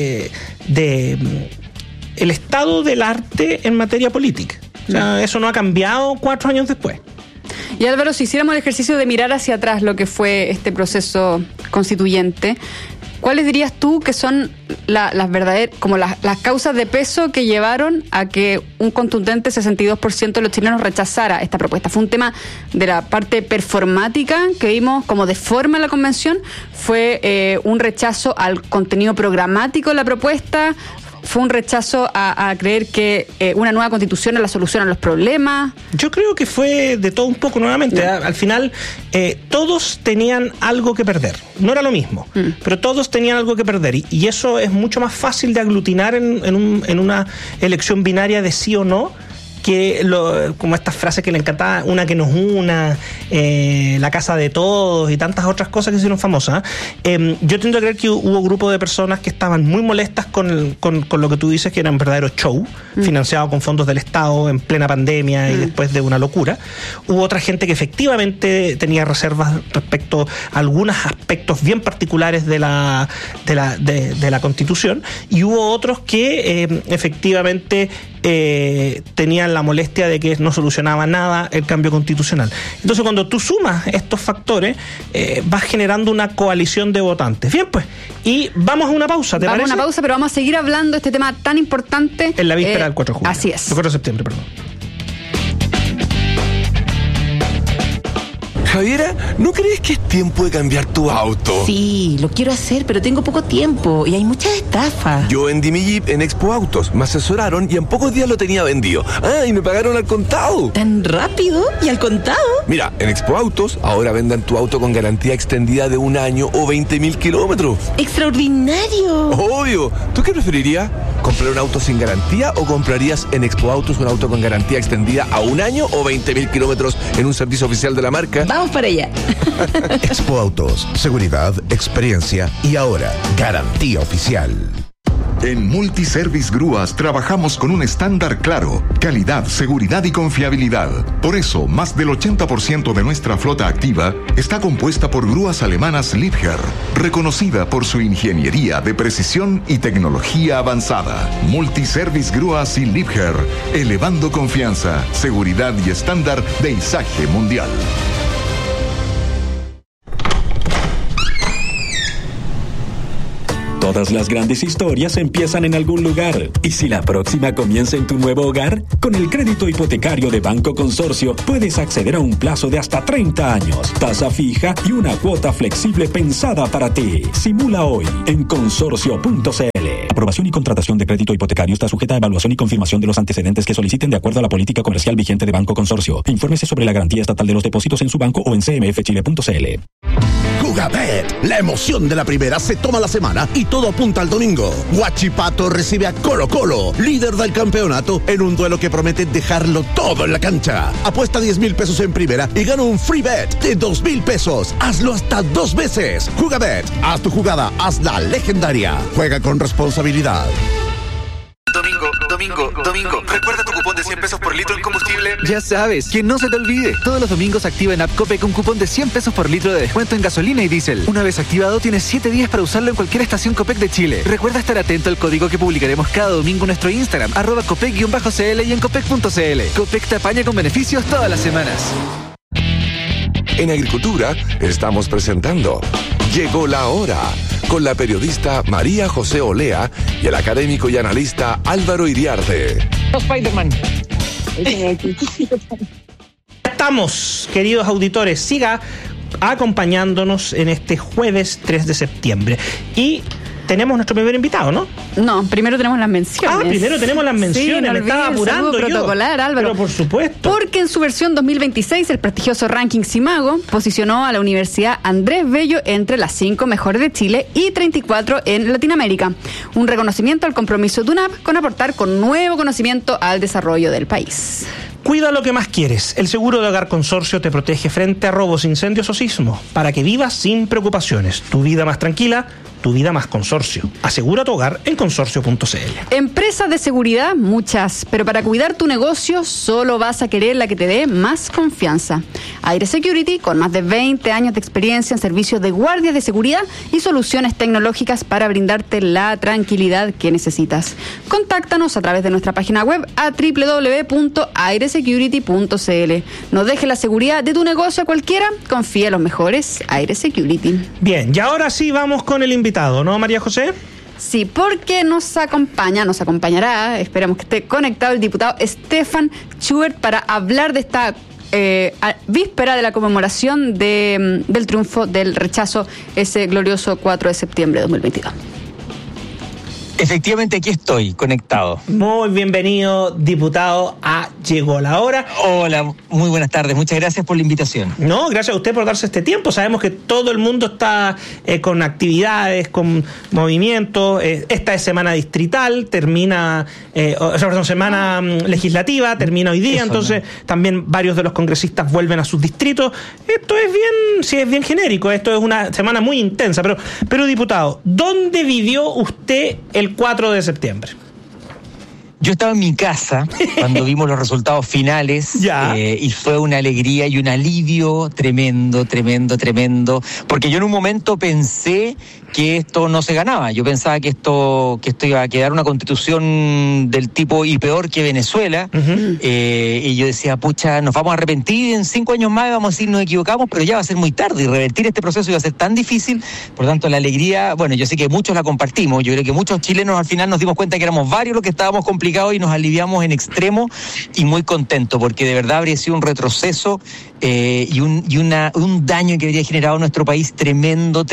el estado del arte en materia política. O sea, eso no ha cambiado 4 años después. Y Álvaro, si hiciéramos el ejercicio de mirar hacia atrás lo que fue este proceso constituyente, ¿cuáles dirías tú que son las verdaderas, como las causas de peso que llevaron a que un contundente 62% de los chilenos rechazara esta propuesta? ¿Fue un tema de la parte performática que vimos como de forma en la convención? ¿Fue un rechazo al contenido programático de la propuesta? ¿Fue un rechazo a creer que una nueva constitución es la solución a los problemas? Yo creo que fue de todo un poco nuevamente. Al final, todos tenían algo que perder. No era lo mismo, pero todos tenían algo que perder. Y eso es mucho más fácil de aglutinar en una elección binaria de sí o no, que como estas frases que le encantaba, una que nos una, la casa de todos y tantas otras cosas que se hicieron famosas. Yo tiendo a creer que hubo grupos de personas que estaban muy molestas con lo que tú dices, que era un verdadero show, financiado con fondos del Estado en plena pandemia y después de una locura. Hubo otra gente que efectivamente tenía reservas respecto a algunos aspectos bien particulares de la Constitución, y hubo otros que efectivamente tenían la molestia de que no solucionaba nada el cambio constitucional. Entonces, cuando tú sumas estos factores, vas generando una coalición de votantes. Bien, pues, y vamos a una pausa, ¿te parece? Vamos a una pausa, pero vamos a seguir hablando de este tema tan importante. En la víspera del 4 de julio. Así es. El 4 de septiembre, perdón. Javiera, ¿no crees que es tiempo de cambiar tu auto? Sí, lo quiero hacer, pero tengo poco tiempo y hay muchas estafas. Yo vendí mi Jeep en Expo Autos, me asesoraron y en pocos días lo tenía vendido. Ah, y me pagaron al contado. ¿Tan rápido? ¿Y al contado? Mira, en Expo Autos ahora vendan tu auto con garantía extendida de 1 año o 20.000 kilómetros. ¡Extraordinario! Obvio. ¿Tú qué preferirías? ¿Comprar un auto sin garantía o comprarías en Expo Autos un auto con garantía extendida a 1 año o 20.000 kilómetros en un servicio oficial de la marca? Vamos para allá. Expo Autos, seguridad, experiencia y ahora, garantía oficial. En Multiservice Grúas trabajamos con un estándar claro, calidad, seguridad y confiabilidad. Por eso, más del 80% de nuestra flota activa está compuesta por grúas alemanas Liebherr, reconocida por su ingeniería de precisión y tecnología avanzada. Multiservice Grúas y Liebherr, elevando confianza, seguridad y estándar de izaje mundial. Todas las grandes historias empiezan en algún lugar. Y si la próxima comienza en tu nuevo hogar, con el crédito hipotecario de Banco Consorcio puedes acceder a un plazo de hasta 30 años, tasa fija y una cuota flexible pensada para ti. Simula hoy en consorcio.cl. Aprobación y contratación de crédito hipotecario está sujeta a evaluación y confirmación de los antecedentes que soliciten de acuerdo a la política comercial vigente de Banco Consorcio. Infórmese sobre la garantía estatal de los depósitos en su banco o en cmfchile.cl. Jugabet, la emoción de la primera se toma la semana y todo apunta al domingo. Huachipato recibe a Colo Colo, líder del campeonato, en un duelo que promete dejarlo todo en la cancha. Apuesta 10,000 pesos en primera y gana un free bet de 2,000 pesos. Hazlo hasta 2 veces. Jugabet, haz tu jugada, hazla legendaria. Juega con responsabilidad. Domingo, ¿recuerda tu cupón de 100 pesos por litro en combustible? Ya sabes, que no se te olvide. Todos los domingos activa en App Copec un cupón de 100 pesos por litro de descuento en gasolina y diésel. Una vez activado, tienes 7 días para usarlo en cualquier estación Copec de Chile. Recuerda estar atento al código que publicaremos cada domingo en nuestro Instagram, @Copec_CL y en Copec.cl. Copec te apaña con beneficios todas las semanas. En Agricultura estamos presentando Llegó la Hora, con la periodista María José Olea y el académico y analista Álvaro Iriarte. Spider-Man. Estamos, queridos auditores, siga acompañándonos en este jueves 3 de septiembre. Y tenemos nuestro primer invitado, ¿no? No, primero tenemos las menciones. Primero tenemos las menciones. Sí, no me estaba apurando yo. Protocolar, Álvaro. Pero por supuesto. Porque en su versión 2026, el prestigioso ranking Simago posicionó a la Universidad Andrés Bello entre las 5 mejores de Chile y 34 en Latinoamérica. Un reconocimiento al compromiso de UNAP con aportar con nuevo conocimiento al desarrollo del país. Cuida lo que más quieres. El seguro de hogar Consorcio te protege frente a robos, incendios o sismos, para que vivas sin preocupaciones. Tu vida más tranquila, tu vida más Consorcio. Asegura tu hogar en consorcio.cl. Empresas de seguridad, muchas, pero para cuidar tu negocio solo vas a querer la que te dé más confianza. Aire Security, con más de 20 años de experiencia en servicios de guardias de seguridad y soluciones tecnológicas para brindarte la tranquilidad que necesitas. Contáctanos a través de nuestra página web a www.airesecurity.cl. No dejes la seguridad de tu negocio a cualquiera, confía en los mejores. Aire Security. Bien, y ahora sí vamos con el invitado, ¿no, María José? Sí, porque nos acompañará, esperamos que esté conectado el diputado Stefan Schubert para hablar de esta víspera de la conmemoración del triunfo del rechazo, ese glorioso 4 de septiembre de 2022. Efectivamente, aquí estoy, conectado. Muy bienvenido, diputado, a Llegó la Hora. Hola, muy buenas tardes. Muchas gracias por la invitación. No, gracias a usted por darse este tiempo. Sabemos que todo el mundo está con actividades, con movimientos. Esta es semana distrital, termina, semana legislativa, termina hoy día. Eso, entonces, también varios de los congresistas vuelven a sus distritos. Esto es bien, sí, es bien genérico. Esto es una semana muy intensa. Pero diputado, ¿dónde vivió usted el 4 de septiembre? Yo estaba en mi casa cuando vimos los resultados finales y fue una alegría y un alivio tremendo, porque yo en un momento pensé que esto no se ganaba. Yo pensaba que esto iba a quedar una constitución del tipo y peor que Venezuela. Y yo decía, pucha, nos vamos a arrepentir en 5 años más, vamos a decir nos equivocamos, pero ya va a ser muy tarde y revertir este proceso iba a ser tan difícil. Por tanto, la alegría, bueno, yo sé que muchos la compartimos. Yo creo que muchos chilenos al final nos dimos cuenta que éramos varios los que estábamos complicados complicado y nos aliviamos en extremo y muy contentos, porque de verdad habría sido un retroceso y un daño que habría generado nuestro país tremendo,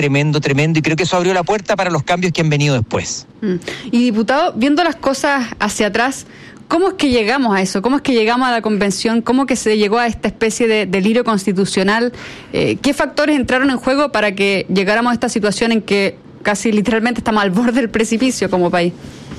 y creo que eso abrió la puerta para los cambios que han venido después. Y diputado, viendo las cosas hacia atrás, ¿cómo es que llegamos a eso? ¿Cómo es que llegamos a la convención? ¿Cómo que se llegó a esta especie de delirio constitucional? ¿Qué factores entraron en juego para que llegáramos a esta situación en que casi literalmente estamos al borde del precipicio como país?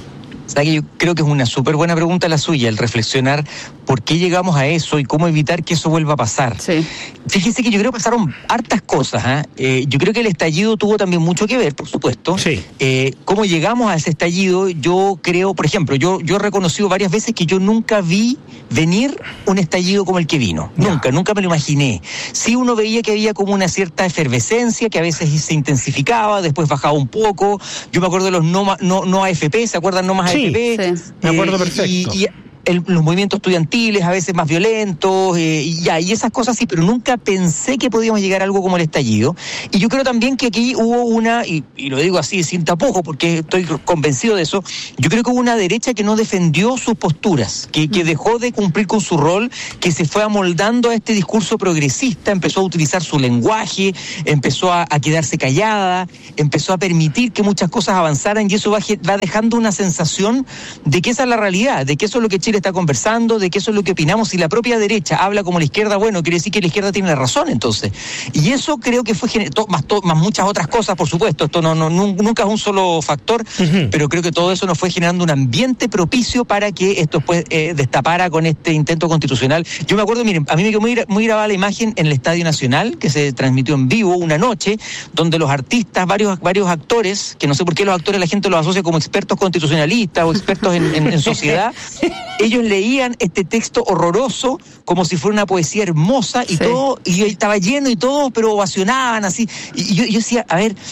O sea, que yo creo que es una súper buena pregunta la suya, el reflexionar por qué llegamos a eso y cómo evitar que eso vuelva a pasar. Sí. Fíjese que yo creo que pasaron hartas cosas. Yo creo que el estallido tuvo también mucho que ver, por supuesto. Sí. Cómo llegamos a ese estallido, yo creo, por ejemplo, yo he reconocido varias veces que yo nunca vi venir un estallido como el que vino. Nunca me lo imaginé. Sí, uno veía que había como una cierta efervescencia, que a veces se intensificaba, después bajaba un poco. Yo me acuerdo de los no AFP, ¿se acuerdan? No más AFP. Sí, me acuerdo perfecto. Y los movimientos estudiantiles, a veces más violentos, y esas cosas sí, pero nunca pensé que podíamos llegar a algo como el estallido. Y yo creo también que aquí hubo una, y lo digo así sin tapujos porque estoy convencido de eso, yo creo que hubo una derecha que no defendió sus posturas, que dejó de cumplir con su rol, que se fue amoldando a este discurso progresista, empezó a utilizar su lenguaje, empezó a quedarse callada, empezó a permitir que muchas cosas avanzaran, y eso va dejando una sensación de que esa es la realidad, de que eso es lo que Chile está conversando, de que eso es lo que opinamos. Si la propia derecha habla como la izquierda, bueno, quiere decir que la izquierda tiene la razón, entonces. Y eso creo que fue más muchas otras cosas, por supuesto. Esto nunca es un solo factor, pero creo que todo eso nos fue generando un ambiente propicio para que esto después destapara con este intento constitucional. Yo me acuerdo, miren, a mí me quedó muy grabada la imagen en el Estadio Nacional, que se transmitió en vivo una noche, donde los artistas, varios actores, que no sé por qué los actores la gente los asocia como expertos constitucionalistas o expertos en sociedad, ellos leían este texto horroroso como si fuera una poesía hermosa y todo, y estaba lleno y todo, pero ovacionaban así. Y yo decía, a ver,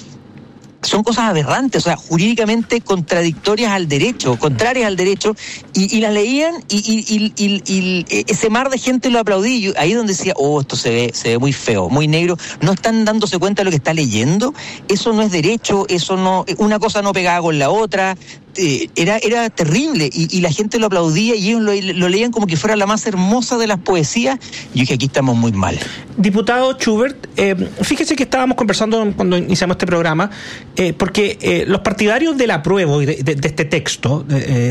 son cosas aberrantes, o sea, jurídicamente contrarias al derecho, y las leían y ese mar de gente lo aplaudía, y ahí donde decía, esto se ve muy feo, muy negro, no están dándose cuenta de lo que está leyendo, eso no es derecho, eso no, una cosa no pegaba con la otra, era terrible, y la gente lo aplaudía y ellos lo leían como que fuera la más hermosa de las poesías. Yo dije, aquí estamos muy mal. Diputado Schubert, fíjese que estábamos conversando cuando iniciamos este programa, porque los partidarios del apruebo y de este texto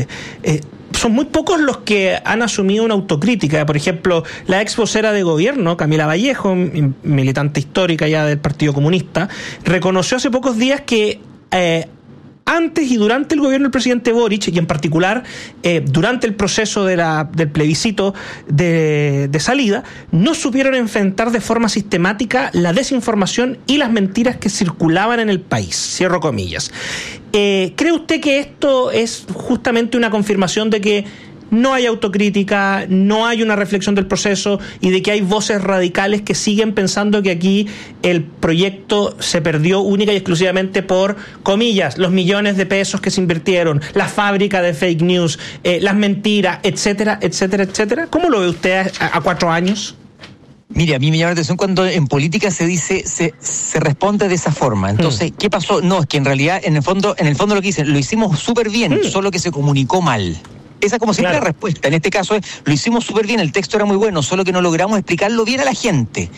son muy pocos los que han asumido una autocrítica. Por ejemplo, la ex vocera de gobierno, Camila Vallejo, militante histórica ya del Partido Comunista, reconoció hace pocos días que antes y durante el gobierno del presidente Boric, y en particular durante el proceso del plebiscito de salida, no supieron enfrentar de forma sistemática la desinformación y las mentiras que circulaban en el país. Cierro comillas. ¿Cree usted que esto es justamente una confirmación de que no hay autocrítica, no hay una reflexión del proceso y de que hay voces radicales que siguen pensando que aquí el proyecto se perdió única y exclusivamente por, comillas, los millones de pesos que se invirtieron, la fábrica de fake news, las mentiras, etcétera, etcétera, etcétera? ¿Cómo lo ve usted a 4 años? Mire, a mí me llama la atención cuando en política se dice, se responde de esa forma. Entonces, ¿qué pasó? No, es que en realidad, en el fondo lo que dicen, lo hicimos súper bien, solo que se comunicó mal. Esa como siempre la respuesta. En este caso es, lo hicimos súper bien, el texto era muy bueno, solo que no logramos explicarlo bien a la gente.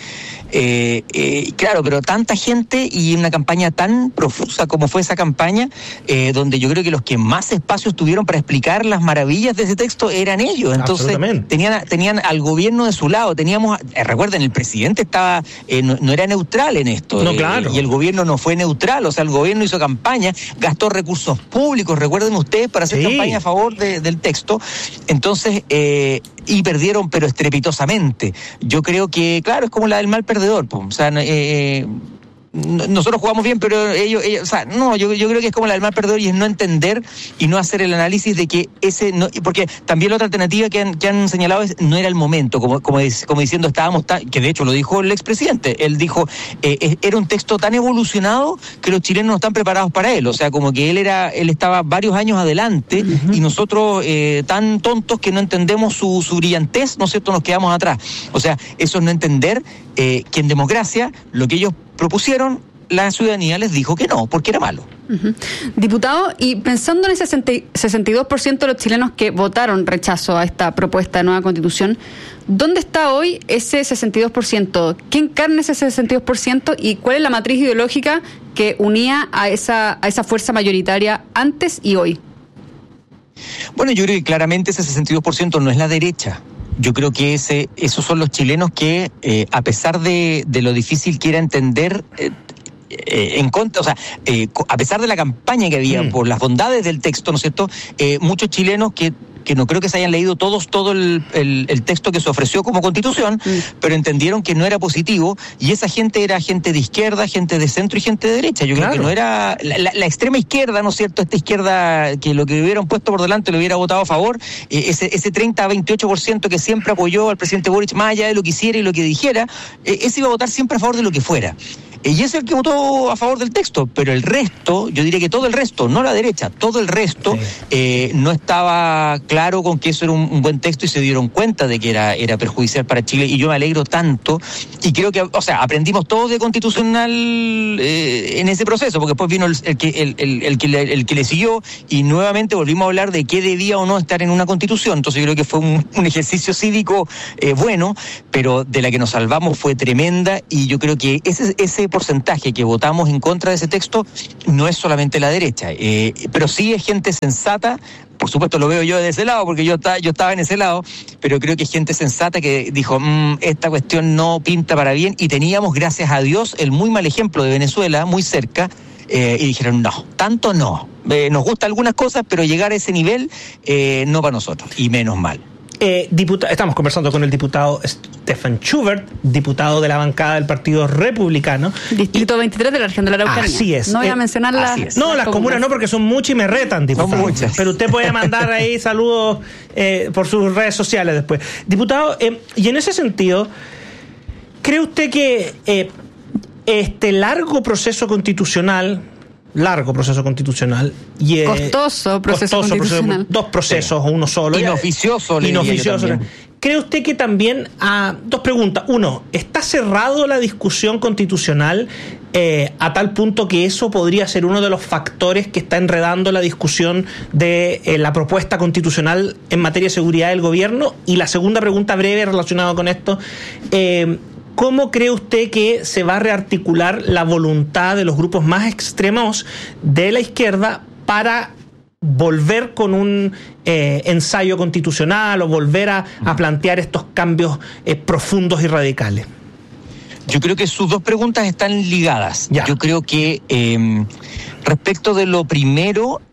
Claro, pero tanta gente y una campaña tan profusa como fue esa campaña, donde yo creo que los que más espacios tuvieron para explicar las maravillas de ese texto eran ellos. Entonces tenían al gobierno de su lado. Recuerden, el presidente estaba no era neutral en esto. No, claro. Y el gobierno no fue neutral, o sea, el gobierno hizo campaña, gastó recursos públicos, recuerden ustedes, para hacer campaña a favor del texto. Entonces, y perdieron, pero estrepitosamente. Yo creo que, claro, es como la del mal perdedor, pues. O sea, nosotros jugamos bien, pero ellos, o sea, no, yo creo que es como la del mal perdedor, y es no entender y no hacer el análisis de que porque también la otra alternativa que han señalado es no era el momento, como diciendo estábamos que de hecho lo dijo el expresidente, él dijo era un texto tan evolucionado que los chilenos no están preparados para él, o sea, como que él estaba varios años adelante, y nosotros tan tontos que no entendemos su brillantez, ¿no es cierto?, nos quedamos atrás. O sea, eso es no entender que en democracia lo que ellos propusieron la ciudadanía les dijo que no, porque era malo. Uh-huh. Diputado, y pensando en ese 62% de los chilenos que votaron rechazo a esta propuesta de nueva constitución, ¿dónde está hoy ese 62%? ¿Qué encarna ese 62% y cuál es la matriz ideológica que unía a esa fuerza mayoritaria antes y hoy? Bueno, yo creo que claramente ese 62% no es la derecha. Yo creo que esos son los chilenos que, a pesar de lo difícil que era entender, en contra, o sea, a pesar de la campaña que había por las bondades del texto, ¿no es cierto? Muchos chilenos que no creo que se hayan leído todo el texto que se ofreció como constitución, pero entendieron que no era positivo, y esa gente era gente de izquierda, gente de centro y gente de derecha. Yo creo que no era la extrema izquierda, ¿no es cierto? Esta izquierda que lo que hubieran puesto por delante lo hubiera votado a favor, ese 30 a 28% que siempre apoyó al presidente Boric, más allá de lo que hiciera y lo que dijera, ese iba a votar siempre a favor de lo que fuera. Y es el que votó a favor del texto, pero el resto, yo diría que todo el resto, no la derecha, todo el resto no estaba claro con que eso era un buen texto y se dieron cuenta de que era perjudicial para Chile, y yo me alegro tanto, y creo que, o sea, aprendimos todos de constitucional en ese proceso, porque después vino el que le siguió, y nuevamente volvimos a hablar de qué debía o no estar en una constitución. Entonces yo creo que fue un ejercicio cívico bueno, pero de la que nos salvamos fue tremenda, y yo creo que ese porcentaje que votamos en contra de ese texto no es solamente la derecha, pero sí es gente sensata. Por supuesto lo veo yo de ese lado, porque yo estaba en ese lado, pero creo que es gente sensata que dijo, esta cuestión no pinta para bien, y teníamos, gracias a Dios, el muy mal ejemplo de Venezuela, muy cerca, y dijeron, no, tanto no, nos gustan algunas cosas, pero llegar a ese nivel, no para nosotros, y menos mal. Estamos conversando con el diputado Stefan Schubert, diputado de la bancada del Partido Republicano. Distrito 23 de la región de la Araucanía. Así es. No voy a mencionar las No, las comunas no, porque son muchas y me retan, diputado. Son muchas. Pero usted puede mandar ahí saludos por sus redes sociales después. Diputado, y en ese sentido, ¿cree usted que este largo proceso constitucional y costoso proceso constitucional, dos procesos o uno solo, inoficioso, ¿cree usted que también, dos preguntas? Uno, ¿está cerrado la discusión constitucional a tal punto que eso podría ser uno de los factores que está enredando la discusión de la propuesta constitucional en materia de seguridad del gobierno? Y la segunda pregunta breve relacionada con esto, ¿cómo cree usted que se va a rearticular la voluntad de los grupos más extremos de la izquierda para volver con un ensayo constitucional o volver a plantear estos cambios profundos y radicales? Yo creo que sus dos preguntas están ligadas. Ya. Yo creo que respecto de lo primero,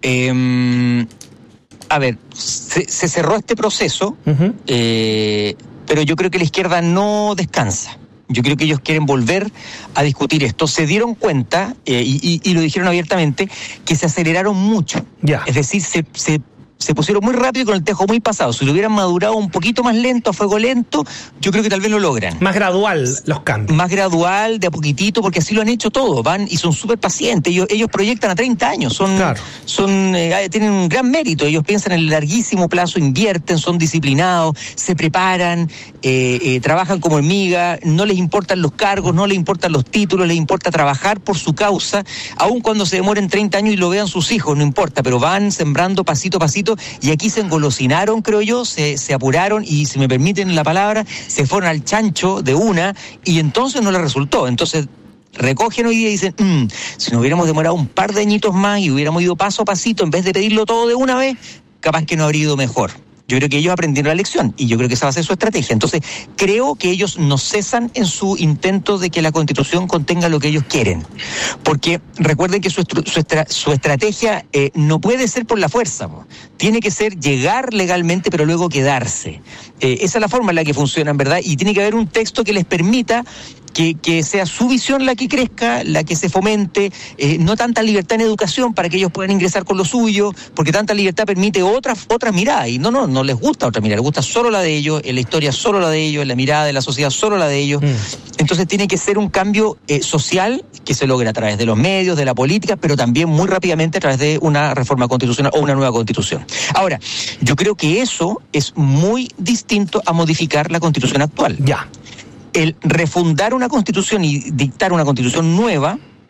a ver, se cerró este proceso, pero yo creo que la izquierda no descansa. Yo creo que ellos quieren volver a discutir esto. Se dieron cuenta, y lo dijeron abiertamente, que se aceleraron mucho. Ya. Es decir, se pusieron muy rápido y con el tejo muy pasado. Si lo hubieran madurado un poquito más lento, a fuego lento, yo creo que tal vez lo logran. Más gradual los cambios. Más gradual, de a poquitito, porque así lo han hecho todo. Van y son súper pacientes. Ellos proyectan a 30 años. Tienen un gran mérito. Ellos piensan en el larguísimo plazo, invierten, son disciplinados, se preparan, trabajan como hormiga, no les importan los cargos, no les importan los títulos, les importa trabajar por su causa, aun cuando se demoren 30 años y lo vean sus hijos, no importa, pero van sembrando pasito a pasito. Y aquí se engolosinaron, creo yo, se apuraron y, si me permiten la palabra, se fueron al chancho de una, y entonces no les resultó. Entonces recogen hoy día y dicen, si nos hubiéramos demorado un par de añitos más y hubiéramos ido paso a pasito en vez de pedirlo todo de una vez, capaz que no habría ido mejor. Yo creo que ellos aprendieron la lección y yo creo que esa va a ser su estrategia. Entonces, creo que ellos no cesan en su intento de que la Constitución contenga lo que ellos quieren. Porque recuerden que su estrategia no puede ser por la fuerza. Tiene que ser llegar legalmente, pero luego quedarse. Esa es la forma en la que funcionan, ¿verdad? Y tiene que haber un texto que les permita que sea su visión la que crezca, la que se fomente, no tanta libertad en educación para que ellos puedan ingresar con lo suyo, porque tanta libertad permite otras miradas, y no les gusta otra mirada, les gusta solo la de ellos, en la historia solo la de ellos, en la mirada de la sociedad solo la de ellos. Entonces tiene que ser un cambio social que se logre a través de los medios, de la política, pero también muy rápidamente a través de una reforma constitucional o una nueva constitución. Ahora, yo creo que eso es muy distinto a modificar la constitución actual. Ya. El refundar una constitución y dictar una constitución nueva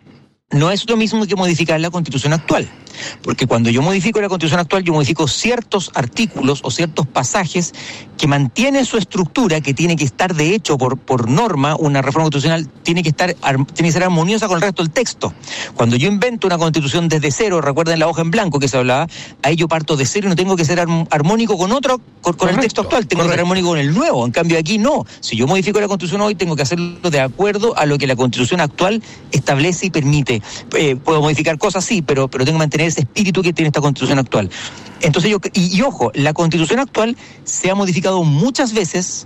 no es lo mismo que modificar la Constitución actual. Porque cuando yo modifico la Constitución actual, yo modifico ciertos artículos o ciertos pasajes que mantienen su estructura, que tiene que estar, de hecho, por norma, una reforma constitucional tiene que ser armoniosa con el resto del texto. Cuando yo invento una Constitución desde cero, recuerden la hoja en blanco que se hablaba, ahí yo parto de cero y no tengo que ser armónico con el texto actual, tengo que ser armónico con el nuevo. En cambio aquí no. Si yo modifico la Constitución hoy, tengo que hacerlo de acuerdo a lo que la Constitución actual establece y permite. Puedo modificar cosas, sí, pero tengo que mantener ese espíritu que tiene esta Constitución actual. Entonces ojo, la Constitución actual se ha modificado muchas veces,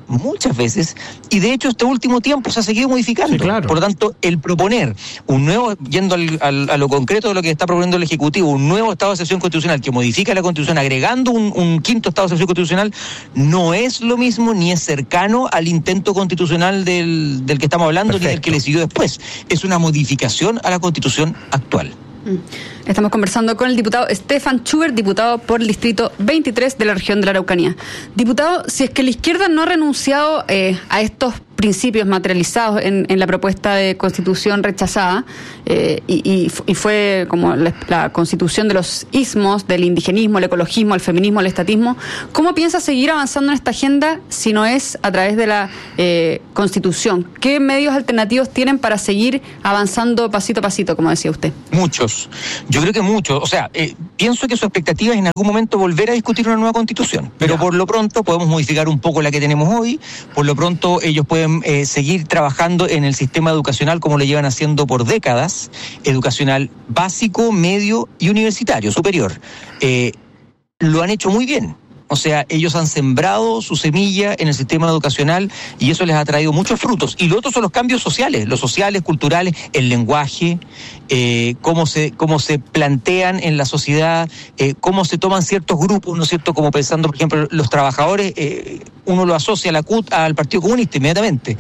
y de hecho este último tiempo se ha seguido modificando. Sí, claro. Por lo tanto, el proponer un nuevo, yendo a lo concreto de lo que está proponiendo el Ejecutivo, un nuevo estado de excepción constitucional que modifica la Constitución agregando un quinto estado de excepción constitucional, no es lo mismo ni es cercano al intento constitucional del que estamos hablando. Perfecto. Ni del que le siguió después. Es una modificación a la Constitución actual. Estamos conversando con el diputado Stefan Schubert, diputado por el distrito 23 de la región de la Araucanía. Diputado, si es que la izquierda no ha renunciado a estos principios materializados en la propuesta de constitución rechazada, y fue como la constitución de los ismos, del indigenismo, el ecologismo, el feminismo, el estatismo, ¿cómo piensa seguir avanzando en esta agenda si no es a través de la constitución? ¿Qué medios alternativos tienen para seguir avanzando pasito a pasito, como decía usted? Muchos. Yo creo que muchos. O sea, pienso que su expectativa es en algún momento volver a discutir una nueva constitución. Pero por lo pronto podemos modificar un poco la que tenemos hoy. Por lo pronto ellos pueden seguir trabajando en el sistema educacional como lo llevan haciendo por décadas. Educacional básico, medio y universitario, superior. Lo han hecho muy bien. O sea, ellos han sembrado su semilla en el sistema educacional y eso les ha traído muchos frutos. Y lo otro son los cambios sociales, culturales, el lenguaje, cómo se plantean en la sociedad, cómo se toman ciertos grupos, ¿no es cierto? Como pensando, por ejemplo, los trabajadores, uno lo asocia a la CUT al Partido Comunista inmediatamente.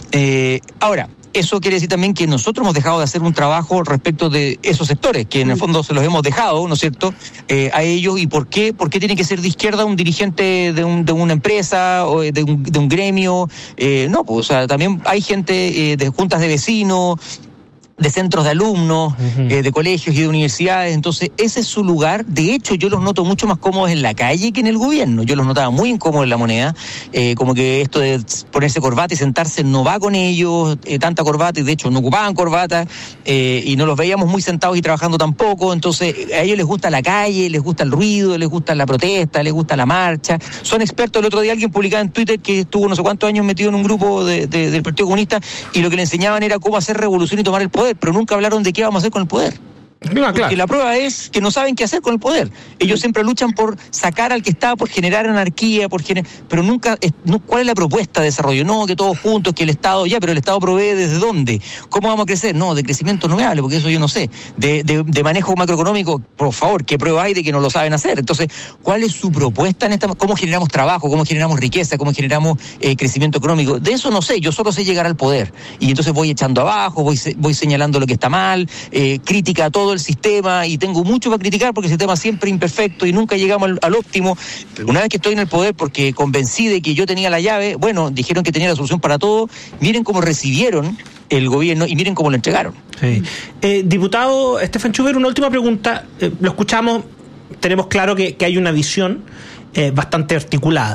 Ahora, eso quiere decir también que nosotros hemos dejado de hacer un trabajo respecto de esos sectores, que en el fondo se los hemos dejado, ¿no es cierto?, a ellos. ¿Y por qué? ¿Por qué tiene que ser de izquierda un dirigente de una empresa o de un gremio? No, pues, o sea, también hay gente de juntas de vecinos, de centros de alumnos, de colegios y de universidades. Entonces ese es su lugar. De hecho, yo los noto mucho más cómodos en la calle que en el gobierno. Yo los notaba muy incómodos en la Moneda, como que esto de ponerse corbata y sentarse no va con ellos, tanta corbata, y de hecho no ocupaban corbata, y no los veíamos muy sentados y trabajando tampoco. Entonces a ellos les gusta la calle, les gusta el ruido, les gusta la protesta, les gusta la marcha. Son expertos. El otro día alguien publicaba en Twitter que estuvo no sé cuántos años metido en un grupo del Partido Comunista, y lo que le enseñaban era cómo hacer revolución y tomar el poder, pero nunca hablaron de qué vamos a hacer con el poder. Claro. Porque la prueba es que no saben qué hacer con el poder. Ellos siempre luchan por sacar al que está, por generar anarquía, pero nunca, ¿cuál es la propuesta de desarrollo? No, que todos juntos, que el Estado, pero el Estado provee ¿desde dónde? ¿Cómo vamos a crecer? No, de crecimiento no me hable, porque eso yo no sé. De manejo macroeconómico, por favor, ¿qué prueba hay de que no lo saben hacer? Entonces, ¿cuál es su propuesta en cómo generamos trabajo, cómo generamos riqueza, cómo generamos crecimiento económico? De eso no sé, yo solo sé llegar al poder. Y entonces voy echando abajo, voy señalando lo que está mal, crítica a todo el sistema, y tengo mucho para criticar porque el sistema siempre es imperfecto y nunca llegamos al óptimo. Pero una vez que estoy en el poder, porque convencí de que yo tenía la llave, bueno, dijeron que tenía la solución para todo, miren cómo recibieron el gobierno y miren cómo lo entregaron. Sí. Diputado Stefan Schubert, una última pregunta. Lo escuchamos, tenemos claro que hay una visión bastante articulada.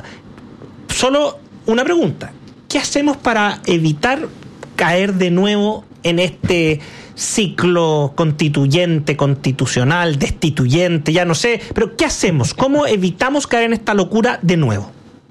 Solo una pregunta: ¿qué hacemos para evitar caer de nuevo en este ciclo constituyente, constitucional, destituyente, ya no sé, pero ¿qué hacemos? ¿Cómo evitamos caer en esta locura de nuevo?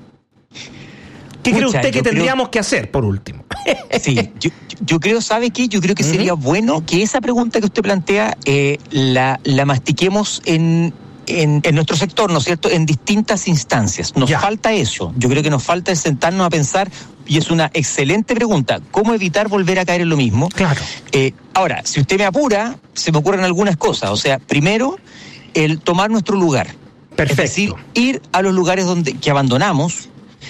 ¿Qué cree usted que tendríamos que hacer, por último? Sí, yo creo, ¿sabe qué? Yo creo que sería bueno que esa pregunta que usted plantea la mastiquemos en nuestro sector, ¿no es cierto?, en distintas instancias. Nos falta eso. Yo creo que nos falta el sentarnos a pensar, y es una excelente pregunta, ¿cómo evitar volver a caer en lo mismo? Claro. Ahora, si usted me apura, se me ocurren algunas cosas. O sea, primero, el tomar nuestro lugar. Perfecto. Es decir, ir a los lugares que abandonamos,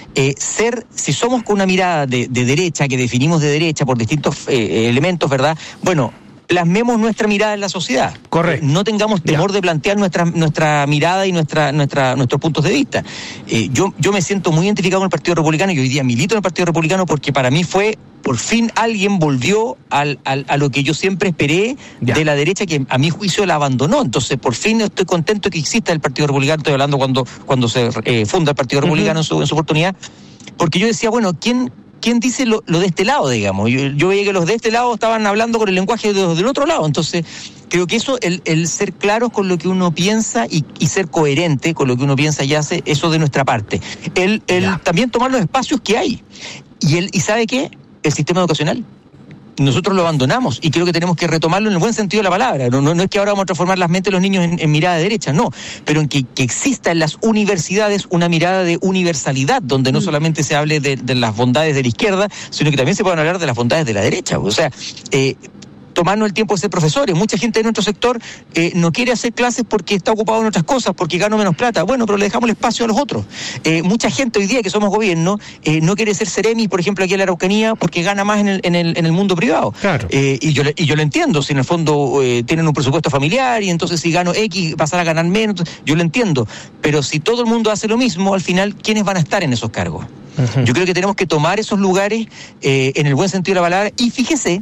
si somos con una mirada de derecha, que definimos de derecha por distintos elementos, ¿verdad? Bueno, plasmemos nuestra mirada en la sociedad. Correcto. No tengamos temor de plantear nuestra mirada y nuestros puntos de vista. Yo me siento muy identificado con el Partido Republicano y hoy día milito en el Partido Republicano porque para mí fue, por fin alguien volvió a lo que yo siempre esperé de la derecha, que a mi juicio la abandonó. Entonces, por fin estoy contento que exista el Partido Republicano. Estoy hablando cuando se funda el Partido Republicano en su oportunidad, porque yo decía, bueno, ¿quién dice lo de este lado, digamos? Yo veía que los de este lado estaban hablando con el lenguaje de los del otro lado. Entonces, creo que eso, el ser claros con lo que uno piensa y ser coherente con lo que uno piensa y hace, eso de nuestra parte. También tomar los espacios que hay. ¿Y sabe qué? El sistema educacional. Nosotros lo abandonamos y creo que tenemos que retomarlo en el buen sentido de la palabra. No es que ahora vamos a transformar las mentes de los niños en mirada derecha, no, pero en que exista en las universidades una mirada de universalidad, donde no solamente se hable de las bondades de la izquierda, sino que también se puedan hablar de las bondades de la derecha. O sea, tomarnos el tiempo de ser profesores. Mucha gente de nuestro sector no quiere hacer clases porque está ocupado en otras cosas, porque gano menos plata. Bueno, pero le dejamos el espacio a los otros. Mucha gente hoy día que somos gobierno no quiere ser Ceremi, por ejemplo, aquí en la Araucanía, porque gana más en el mundo privado. Claro. Y yo lo entiendo. Si en el fondo tienen un presupuesto familiar y entonces si gano X pasar a ganar menos, yo lo entiendo. Pero si todo el mundo hace lo mismo, al final, ¿quiénes van a estar en esos cargos? Uh-huh. Yo creo que tenemos que tomar esos lugares en el buen sentido de la palabra. Y fíjese,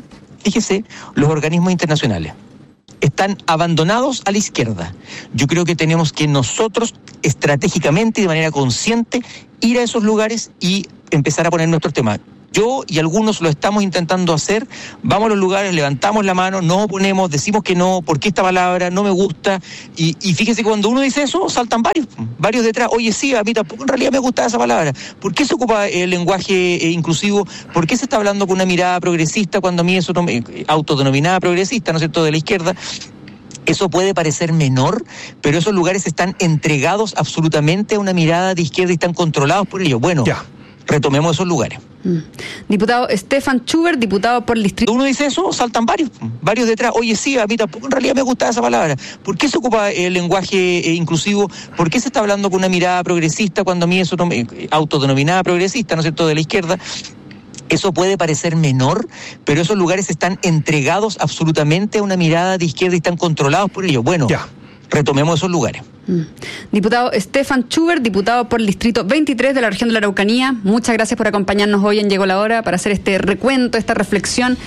los organismos internacionales están abandonados a la izquierda. Yo creo que tenemos que nosotros estratégicamente y de manera consciente ir a esos lugares y empezar a poner nuestros temas. Yo y algunos lo estamos intentando hacer. Vamos a los lugares, levantamos la mano, nos oponemos, decimos que no, porque esta palabra no me gusta. Y fíjese que cuando uno dice eso, saltan varios detrás. Oye, sí, a mí tampoco en realidad me gusta esa palabra. ¿Por qué se ocupa el lenguaje inclusivo? ¿Por qué se está hablando con una mirada progresista cuando a mí eso no me autodenominada progresista, ¿no es cierto?, de la izquierda? Eso puede parecer menor, pero esos lugares están entregados absolutamente a una mirada de izquierda y están controlados por ello. Bueno, retomemos esos lugares. Diputado Stefan Schubert, diputado por el distrito. Uno dice eso, saltan varios detrás. Oye, sí, a mí tampoco en realidad me gusta esa palabra. ¿Por qué se ocupa el lenguaje inclusivo? ¿Por qué se está hablando con una mirada progresista cuando a mí eso no me autodenominada progresista, ¿no es cierto?, de la izquierda? Eso puede parecer menor, pero esos lugares están entregados absolutamente a una mirada de izquierda y están controlados por ello. Bueno, retomemos esos lugares. Diputado Stefan Schubert, diputado por el distrito 23 de la región de la Araucanía, muchas gracias por acompañarnos hoy en Llegó la Hora para hacer este recuento, esta reflexión